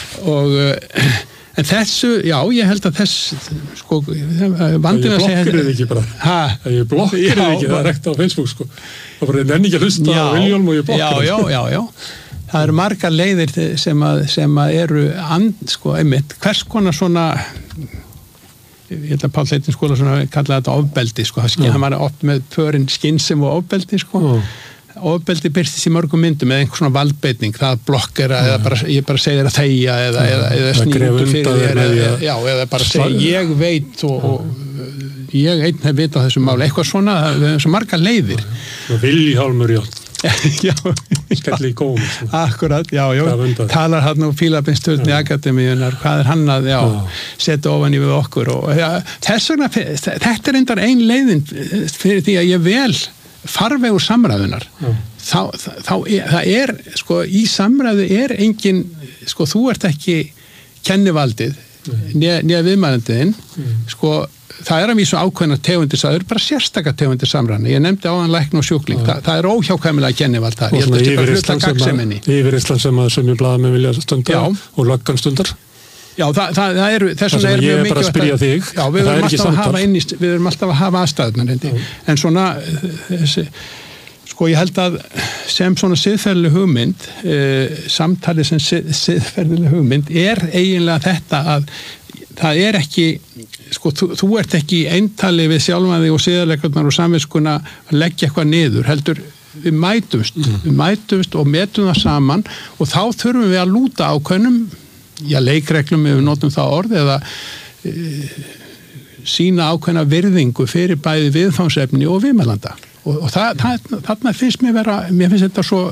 En þessu, já, ég held að sko, vandinn að segja... Ég blokkir þið ekki bara. Ég blokkir þið ekki, það er rekt á Facebook, sko. Það bara nenni ekki að hlusta á Viljálm og ég blokkir þið. Já. Það eru margar leiðir sem eru sko, einmitt, hvers konar svona... Ég held að Páll Leitin skóla svona kallaði þetta ofbeldi, sko. Það var oft með pörin skynsem og ofbeldi, sko. Ofbeldi byrstist í mörgum myndum eða einhvers svona valdbeitning, það blokkera eða ég bara segir að þegja eða snýta fyrir þér eða bara segja ég veit og ég einn hef vit á þessu máli, eitthvað svona, það er svo margar leiðir. Viljálmur skelli í góm. Akkurat, talar hann og Fílabeinsturni akademíunar, hvað er hann að setja ofan í við okkur og þess vegna, þetta er endar ein leiðin fyrir því að ég vel farvegur samræðunar það er, sko, í samræðu er engin, sko, þú ert ekki kennivaldið nýja viðmælandiðinn, sko það er að vísu ákveðna tegundir, það eru bara sérstaka tegundir samræðna, ég nefndi áðan lækn og sjúkling, það er óhjákvæmilega kennivald það, ég held að þetta bara hluta gagnseminni. Yfir Ísland sem að sömjum blaðamenn vilja stunda og löggan stundar. Já, það eru, þess vegna er mjög mikilvægt að spyrja þig. Já, við erum alltaf að hafa aðstæðunar, en svona, sko, ég held að sem svona siðferðileg hugmynd, samtalið sem siðferðileg hugmynd, er eiginlega þetta að það er ekki, sko, þú ert ekki í eintali við sjálfan þig og siðarleikurnar og samviskuna að leggja eitthvað niður, heldur við mætumst og metum það saman og þá þurfum við að lúta ákveðnum leikreglum ef við notum það orð eða sína ákveðna virðingu fyrir bæði viðfangsefni og viðmælanda og þarna finnst mér finnst þetta svo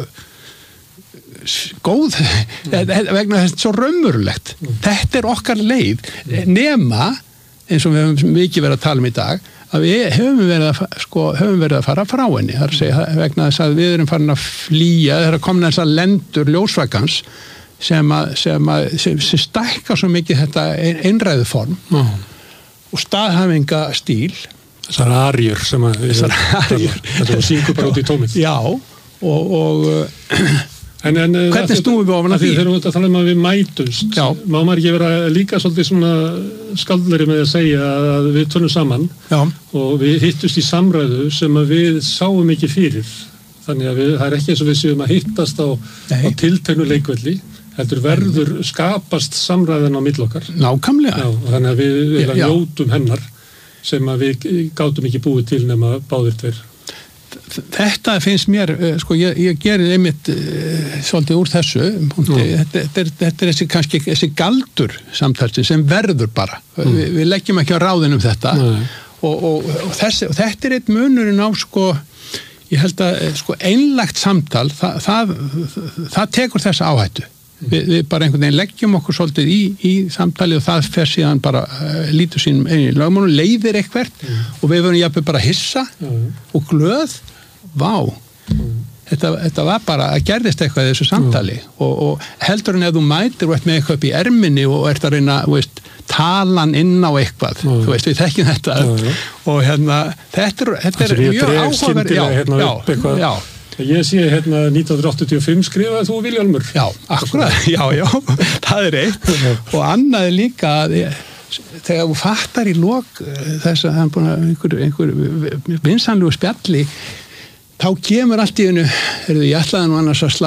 góð vegna þess svo raunverulegt þetta er okkar leið nema eins og við höfum mikið verið að tala um í dag að við höfum verið að fara frá henni þar að segja vegna þess að við erum farin að flýja þegar komna þessar lendur ljósvakans sem stækka svo mikið þetta einræðu form og staðhæfinga stíl þessar arjur sem þetta syngur bara út í tómið og hvernig snúum við ofan að því? Þegar við tala um að við mætumst má maður ekki vera líka svolítið svona skaldleri með að segja að við tölum saman og við hittust í samræðu sem að við sáum ekki fyrir þannig að það er ekki eins og við séum að hittast á tilteknu leikvelli heldur verður skapast samræðan á milli okkar. Nákvæmlega. Þannig að við njótum hennar sem að við gátum ekki búið til nema báðir tveir. Þetta finnst mér, sko, ég gerir einmitt svolítið úr þessu. Þetta er þessi galdur samtalsins sem verður bara. Við leggjum ekki á ráðin um þetta. Og þetta er eitt munurinn á, sko, ég held að sko, einlægt samtal, það tekur þessa áhættu. við bara einhvern veginn leggjum okkur svolítið í samtali og það fer síðan bara lítur sínum einu lögmálum, leiðir eitthvert og við verðum jafnvel bara hissa og glöð, þetta var bara að gerðist eitthvað í þessu samtali og heldur en ef þú mætir og ert með eitthvað upp í erminni og ert að reyna, talan inn á eitthvað, við þekkjum þetta og þetta er mjög áhugaverð, Ég sé 1985 skrifaði þú Vilhjálmur. Já, akkurat, já, það er eitt og annað er líka að þegar þú fattar í lok þess að hann búin að einhver vinsamlegu spjalli þá kemur allt í einu, ég ætlaði nú annars að slá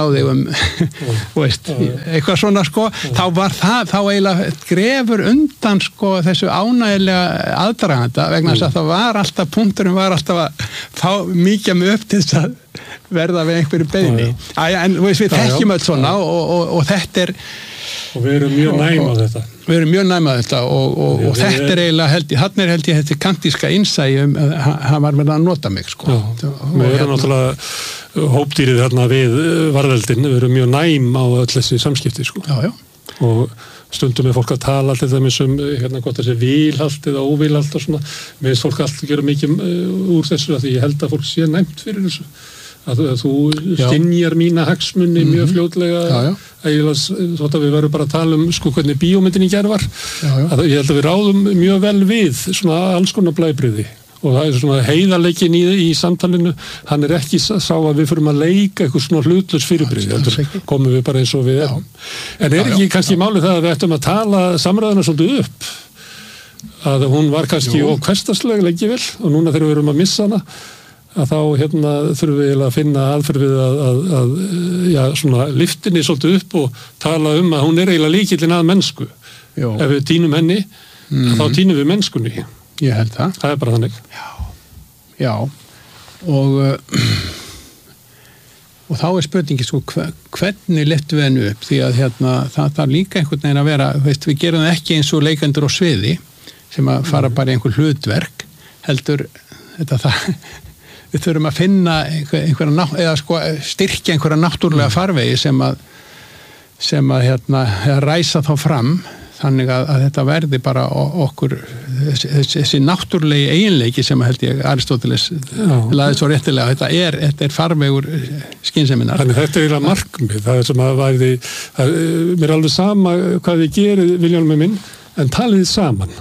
þig eitthvað svona þá var það, þá eiginlega grefur undan þessu ánægilega aðdraganda vegna þess að það var alltaf, punkturinn var alltaf að fá mikið með upp til þess að verða við einhverju beiðni. En við þekkjum öll svona og þetta er og við erum mjög næm á þetta. Við erum mjög næm á þetta og þetta er eiginlega held ég þetta kantíska innsæi hann var með að nota mig Við erum náttúrulega hópdýrið þarna við varðeldin, við erum mjög næm á öll þessi samskipti og stundum er fólk að tala til dæmis hvort þessi vilhalt eða óvilhalt og svona, mér finnst fólk alltaf gera mikið úr þessu að því ég held að fólk sé næmt fyrir þessu að þú skynjar mína hagsmunni mjög fljótlega þótt að við verðum bara að tala hvernig bíómyndin í gær var ég held að við ráðum mjög vel við svona alls konar blæbrigði og það er svona heiðarleikin í samtalinu hann er ekki sá að við förum að leika eitthvað svona hlutlaus fyrirbrigði komum við bara eins og við erum en er ekki kannski málið það að við ættum að tala samræðuna svolítið upp að hún var kannski hversdagsleg lengi vel og núna þegar við erum að missa hana að þá þurfum við að finna aðferð við að svona lyftinni svolítið upp og tala að hún er eiginlega lykillinn að mennsku ef við tínum henni þá tínum við mennskunni ég held það er bara þannig já og þá er spurningi hvernig lyftum við henni upp því að það þarf líka einhvern veginn að vera við gerum það ekki eins og leikendur á sviði sem að fara bara í einhver hlutverk heldur við þurfum að finna eða styrkja einhverja náttúrulega farvegi sem að ræsa þá fram þannig að þetta verði bara okkur þessi náttúrulegi eiginleiki sem held ég Aristóteles laði svo réttilega þetta er farvegur skynseminnar. Þannig þetta er eiginlega markmið það er sem að mér er alveg sama hvað þið gerir Vilhjálmur minn en talið saman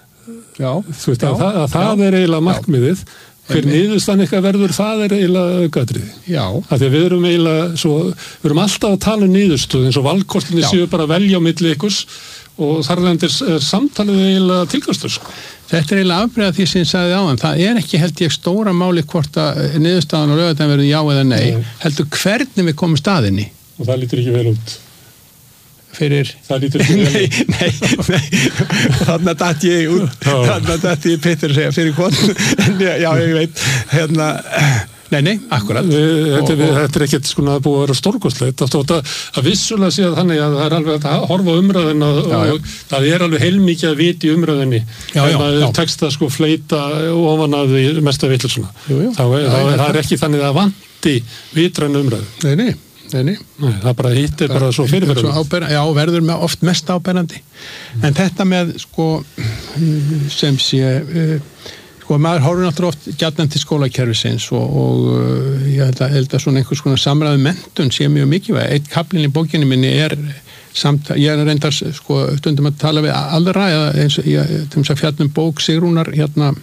það er eiginlega markmiðið hver niðurstaðan eitthvað verður, það er eiginlega aukatriði. Já. Af því að við erum eiginlega við erum alltaf að tala niðurstöð eins og valkostinni séu bara að velja á milli ykkurs og þarlendir samtalið eiginlega tilgastur. Þetta er eiginlega afbrigað því sem ég sagði áðan. Það er ekki held ég stóra máli hvort að niðurstaðan og laugardaginn verður já eða nei. Heldur hvernig við komum staðinni. Og það lítur ekki vel út. Það lítur ekki vel. Nei. Þarna datt ég Petur að segja fyrir hvort. Já, ég veit. Nei, akkurat. Þetta er ekkert búið að vera stórkostlegt. Að vissulega sé að þannig að það er alveg að horfa umræðina og það er alveg heilmikið að vita í umræðinni. Ef maður tekst að fleita ofan að því mesta vitlausuna. Það er ekki þannig að vanti vitræn umræðu. Nei. Það bara hittir bara svo fyrirferðum. Já, verður oft mest áberandi. En þetta með sem sé maður horfir náttúrulega oft gjarnan til skólakerfisins og ég held að svona einhvers konar samræðu menntun sé mjög mikilvæg. Eitt kaflinn í bókinni minni er ég er reyndar stundum að tala við aðra eða eins og ég fjallum bók Sigrúnar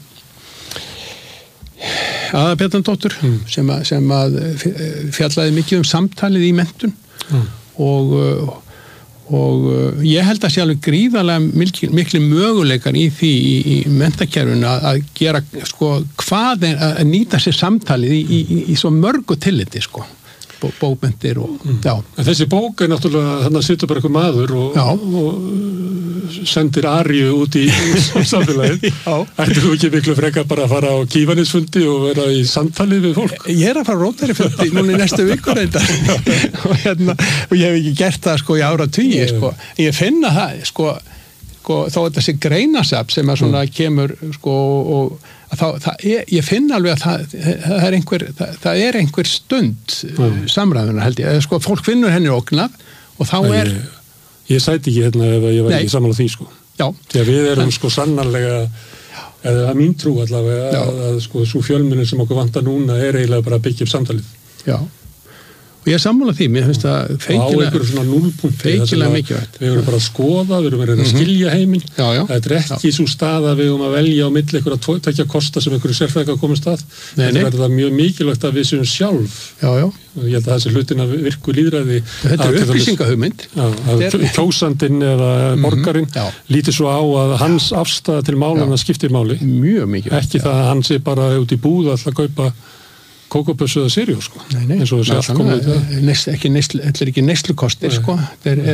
Aðalbjarnardóttur sem að fjallaði mikið samtalið í menntun og ég held að sé alveg gríðarlega miklu möguleikar í því í menntakerfinu að gera hvað er að nýta sér samtalið í svo mörgu tilliti bókmenntir og Þessi bók er náttúrulega þannig að situr bara einhver maður og sendir aríu út í samfélagið. Ættir þú ekki miklu frekar bara að fara á kífanisfundi og vera í samtalið við fólk? Ég er að fara á Rótarifundi núna í næstu viku reyndar og ég hef ekki gert það í áratugi Ég finna það þó þetta sé greinasafn sem að svona kemur ég finn alveg að það er einhver stund samræðuna held ég, fólk finnur henni ógnað og þá Ég sæti ekki hérna ef ég var ekki sammála því, sko. Já. Því að við erum sko sannarlega, eða mín trú allavega, að sko svo fjölmiðlun sem okkur vantar núna eiginlega bara að byggja upp samtalið. Já. Og ég sammála því, mér finnst það feikilega mikilvægt. Við erum bara að skoða, við erum að skilja heiminn. Það er ekki svo stað að við að velja á milli ykkur að tvekja kosta sem ykkur sérfræðingar komast að. Þetta verður það mjög mikilvægt að við séum sjálf. Já. Ég held að þessi hlutin að virku lýðræði. Þetta er upplýsingahugmynd. Kjósandinn eða borgarinn líti svo á að hans afstaða til málana skiptir máli. Mjög mikilvægt. Ekki það að hann sé bara út í búð að kaupa kókopössu eða sirjó, sko. Nei. Eins og þessi allt komið þetta er ekki neyslukostir, sko. Þetta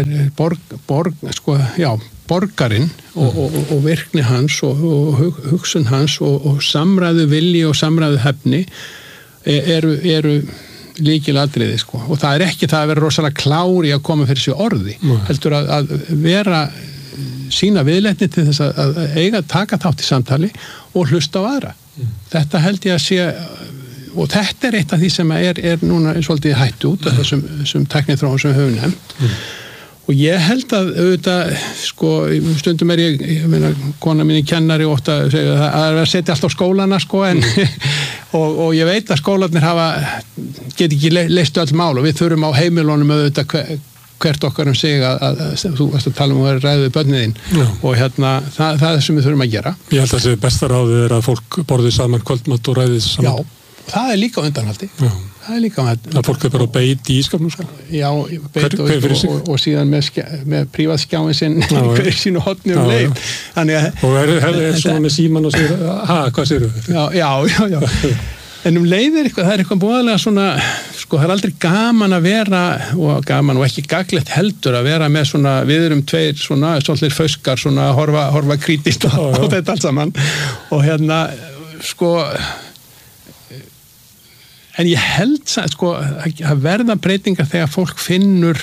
er borgarinn og virkni hans og hugsun hans og samræðu vilji og samræðu hefni eru lykilatriði, sko. Og það er ekki það að vera rosalega klári að koma fyrir sig orði. Heldur að vera sína viðleitni til þess að taka þátt í samtali og hlusta á aðra. Þetta held ég að sé. Og þetta er eitt af því sem er núna svolítið hætt út af þessum tækniþróun sem við höfum nefnt. Og ég held að auðvitað, sko, stundum ég meina, kona mín er kennari og ótt að segja að það er að setja allt á skólana, sko, en og ég veit að skólarnir get ekki leyst öll mál og við þurfum á heimilunum auðvitað hvert okkar sig að þú varst að tala um að ræða við börnin þín og hérna, það er sem við þurfum að gera. Ég held að þessi besta ráðið er að fólk borðið saman kvöldmat og ræðið saman. Já. Það er líka undanhaldi. Það er líka undanhaldi. Það fólk er bara að beit í ískapnum, sko. Já, beit og síðan með prívatskjáin sinn hver sínu horni leið. Og er svona með síman og segir, hvað segir þú? Já. En leið það er eitthvað búðalega svona, sko, það er aldrei gaman að vera, og ekki gaglegt heldur að vera með svona, við erum tveir svona, svolítið fauskar, svona, horfa krítist á þetta allt saman. Og hérna, sko, en ég held sko, að verða breytingar þegar fólk finnur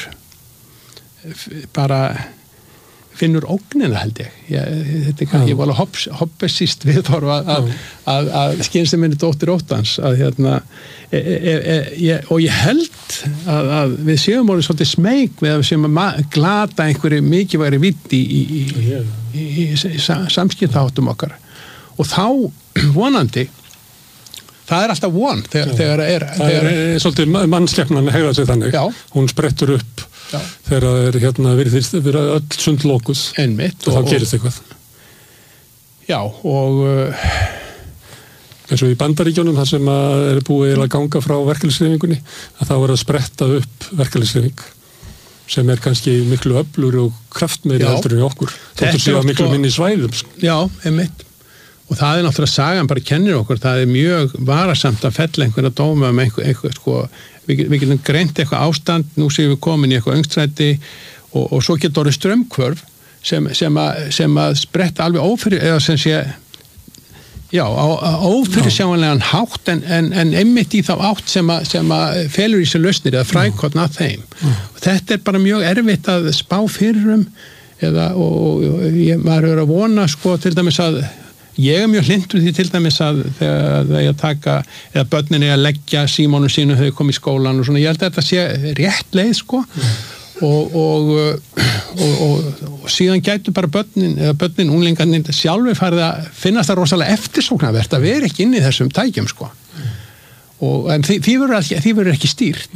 ógnina, held ég. Þetta er kannski voru hobbesist viðhorf að skynseminni dóttir óttans að hérna og ég held að við séum orðið svolítið smeyk við að við séum að glata einhverju mikilvægri vitt í samskiptaháttum okkar og þá vonandi það er alltaf von þegar það er svolítið mannskepnan hegða sig þannig. Hún sprettur upp þegar það er hérna verið öll sundlokuð einmitt og þá gerist eitthvað. Já og eins og í Bandaríkjunum þar sem er búið að ganga frá verkalýðshreyfingunni að þá er að spretta upp verkalýðshreyfing sem er kannski miklu öflugri og kraftmeiri heldur en okkur. Þóttu séu á miklu minni svæðum. Já, einmitt. Og það er náttúrulega sagan bara kennir okkur, það er mjög varasamt að fella einhverja dóma einhver sko, við getum greint eitthvað ástand, nú séum við komin í eitthvað öngstræti og svo getur orðið strömmkvörf sem að spretta alveg ófyrir, eða sem sé ófyrirsjáanlegan hátt en einmitt í þá átt sem að felur í sig lausnir eða frækorn að þeim. Þetta er bara mjög erfitt að spá fyrir maður er að vona sko til dæmis að ég er mjög hlynntur því til dæmis að þegar ég taka, eða börnin er að leggja símónum sínu þegar þau kom í skólan og svona, ég held að þetta sé rétt leið sko og síðan gætu bara börnin, unglingarnir sjálfur farið að finnast það rosalega eftirsóknarvert að vera ekki inn í þessum tækjum sko en því verður ekki stýrt.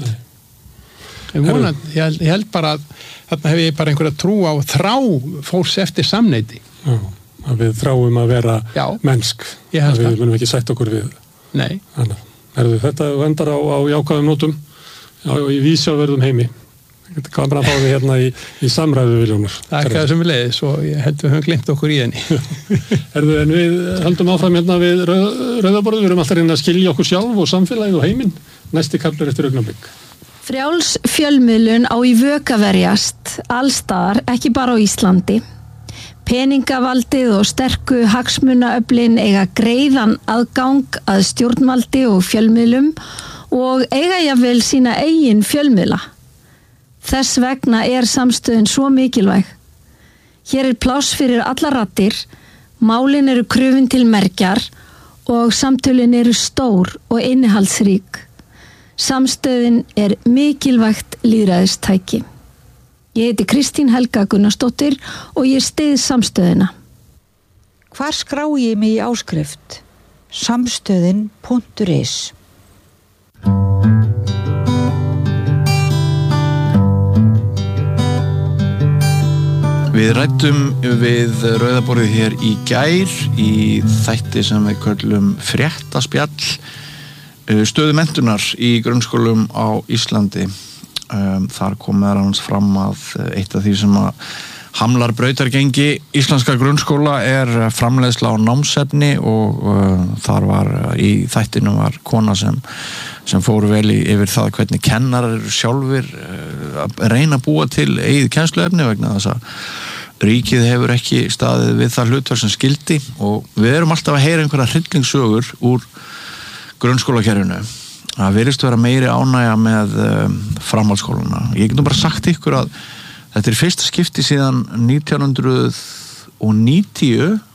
Ég held bara að þarna hef ég bara einhverja trú á þrá fólks eftir samneyti. Að við þráum að vera mennsk að við munum ekki sætt okkur við. Nei. Þannig þetta endar á jákvæðum nótum í vísjáverðum heimi. Þetta kan bara fá við hérna í samræðu Viljónar. Það er ekki það sem við leiðis og ég held við höfum glimt okkur í henni. En við höldum áfram hérna við rauðaborðu, við erum alltaf reyna að skilja okkur sjálf og samfélagið og heiminn. Næsti kaflar eftir augnablik. Frjáls fjölmiðlun á í vök að verjast allstaðar, ekki bara á Íslandi. Peningavaldið og sterku hagsmunaöflin eiga greiðan aðgang að stjórnvaldi og fjölmiðlum og eiga jafnvel sína eigin fjölmiðla. Þess vegna er samstöðin svo mikilvæg. Hér er pláss fyrir allar raddir, málin eru krufin til mergjar og samtölin eru stór og innihaldsrík. Samstöðin er mikilvægt lýðræðistæki. Ég heiti Kristín Helga Gunnarsdóttir og ég styð Samstöðina. Hvar skrái ég mig í áskrift? Samstöðin.is. Við ræddum við Rauðaborðið hér í gær í þætti sem við köllum fréttaspjall stöðu menntunar í grunnskólum á Íslandi. Þar kom meðal annars fram að eitt af því sem að hamlar brautargengi íslenska grunnskóla framleiðsla á námsefni og þar var í þættinu var kona sem fóru vel yfir það hvernig kennarar eru sjálfir að reyna að búa til eigið kennsluefni vegna þess að ríkið hefur ekki staðið við það hlutverk sem skildi og við erum alltaf að heyra einhverja hryllingssögur úr grunnskólakerfinu. Það virðist vera meiri ánægja með framhaldsskólana. Ég get nú bara sagt ykkur að þetta fyrsta skipti síðan 1990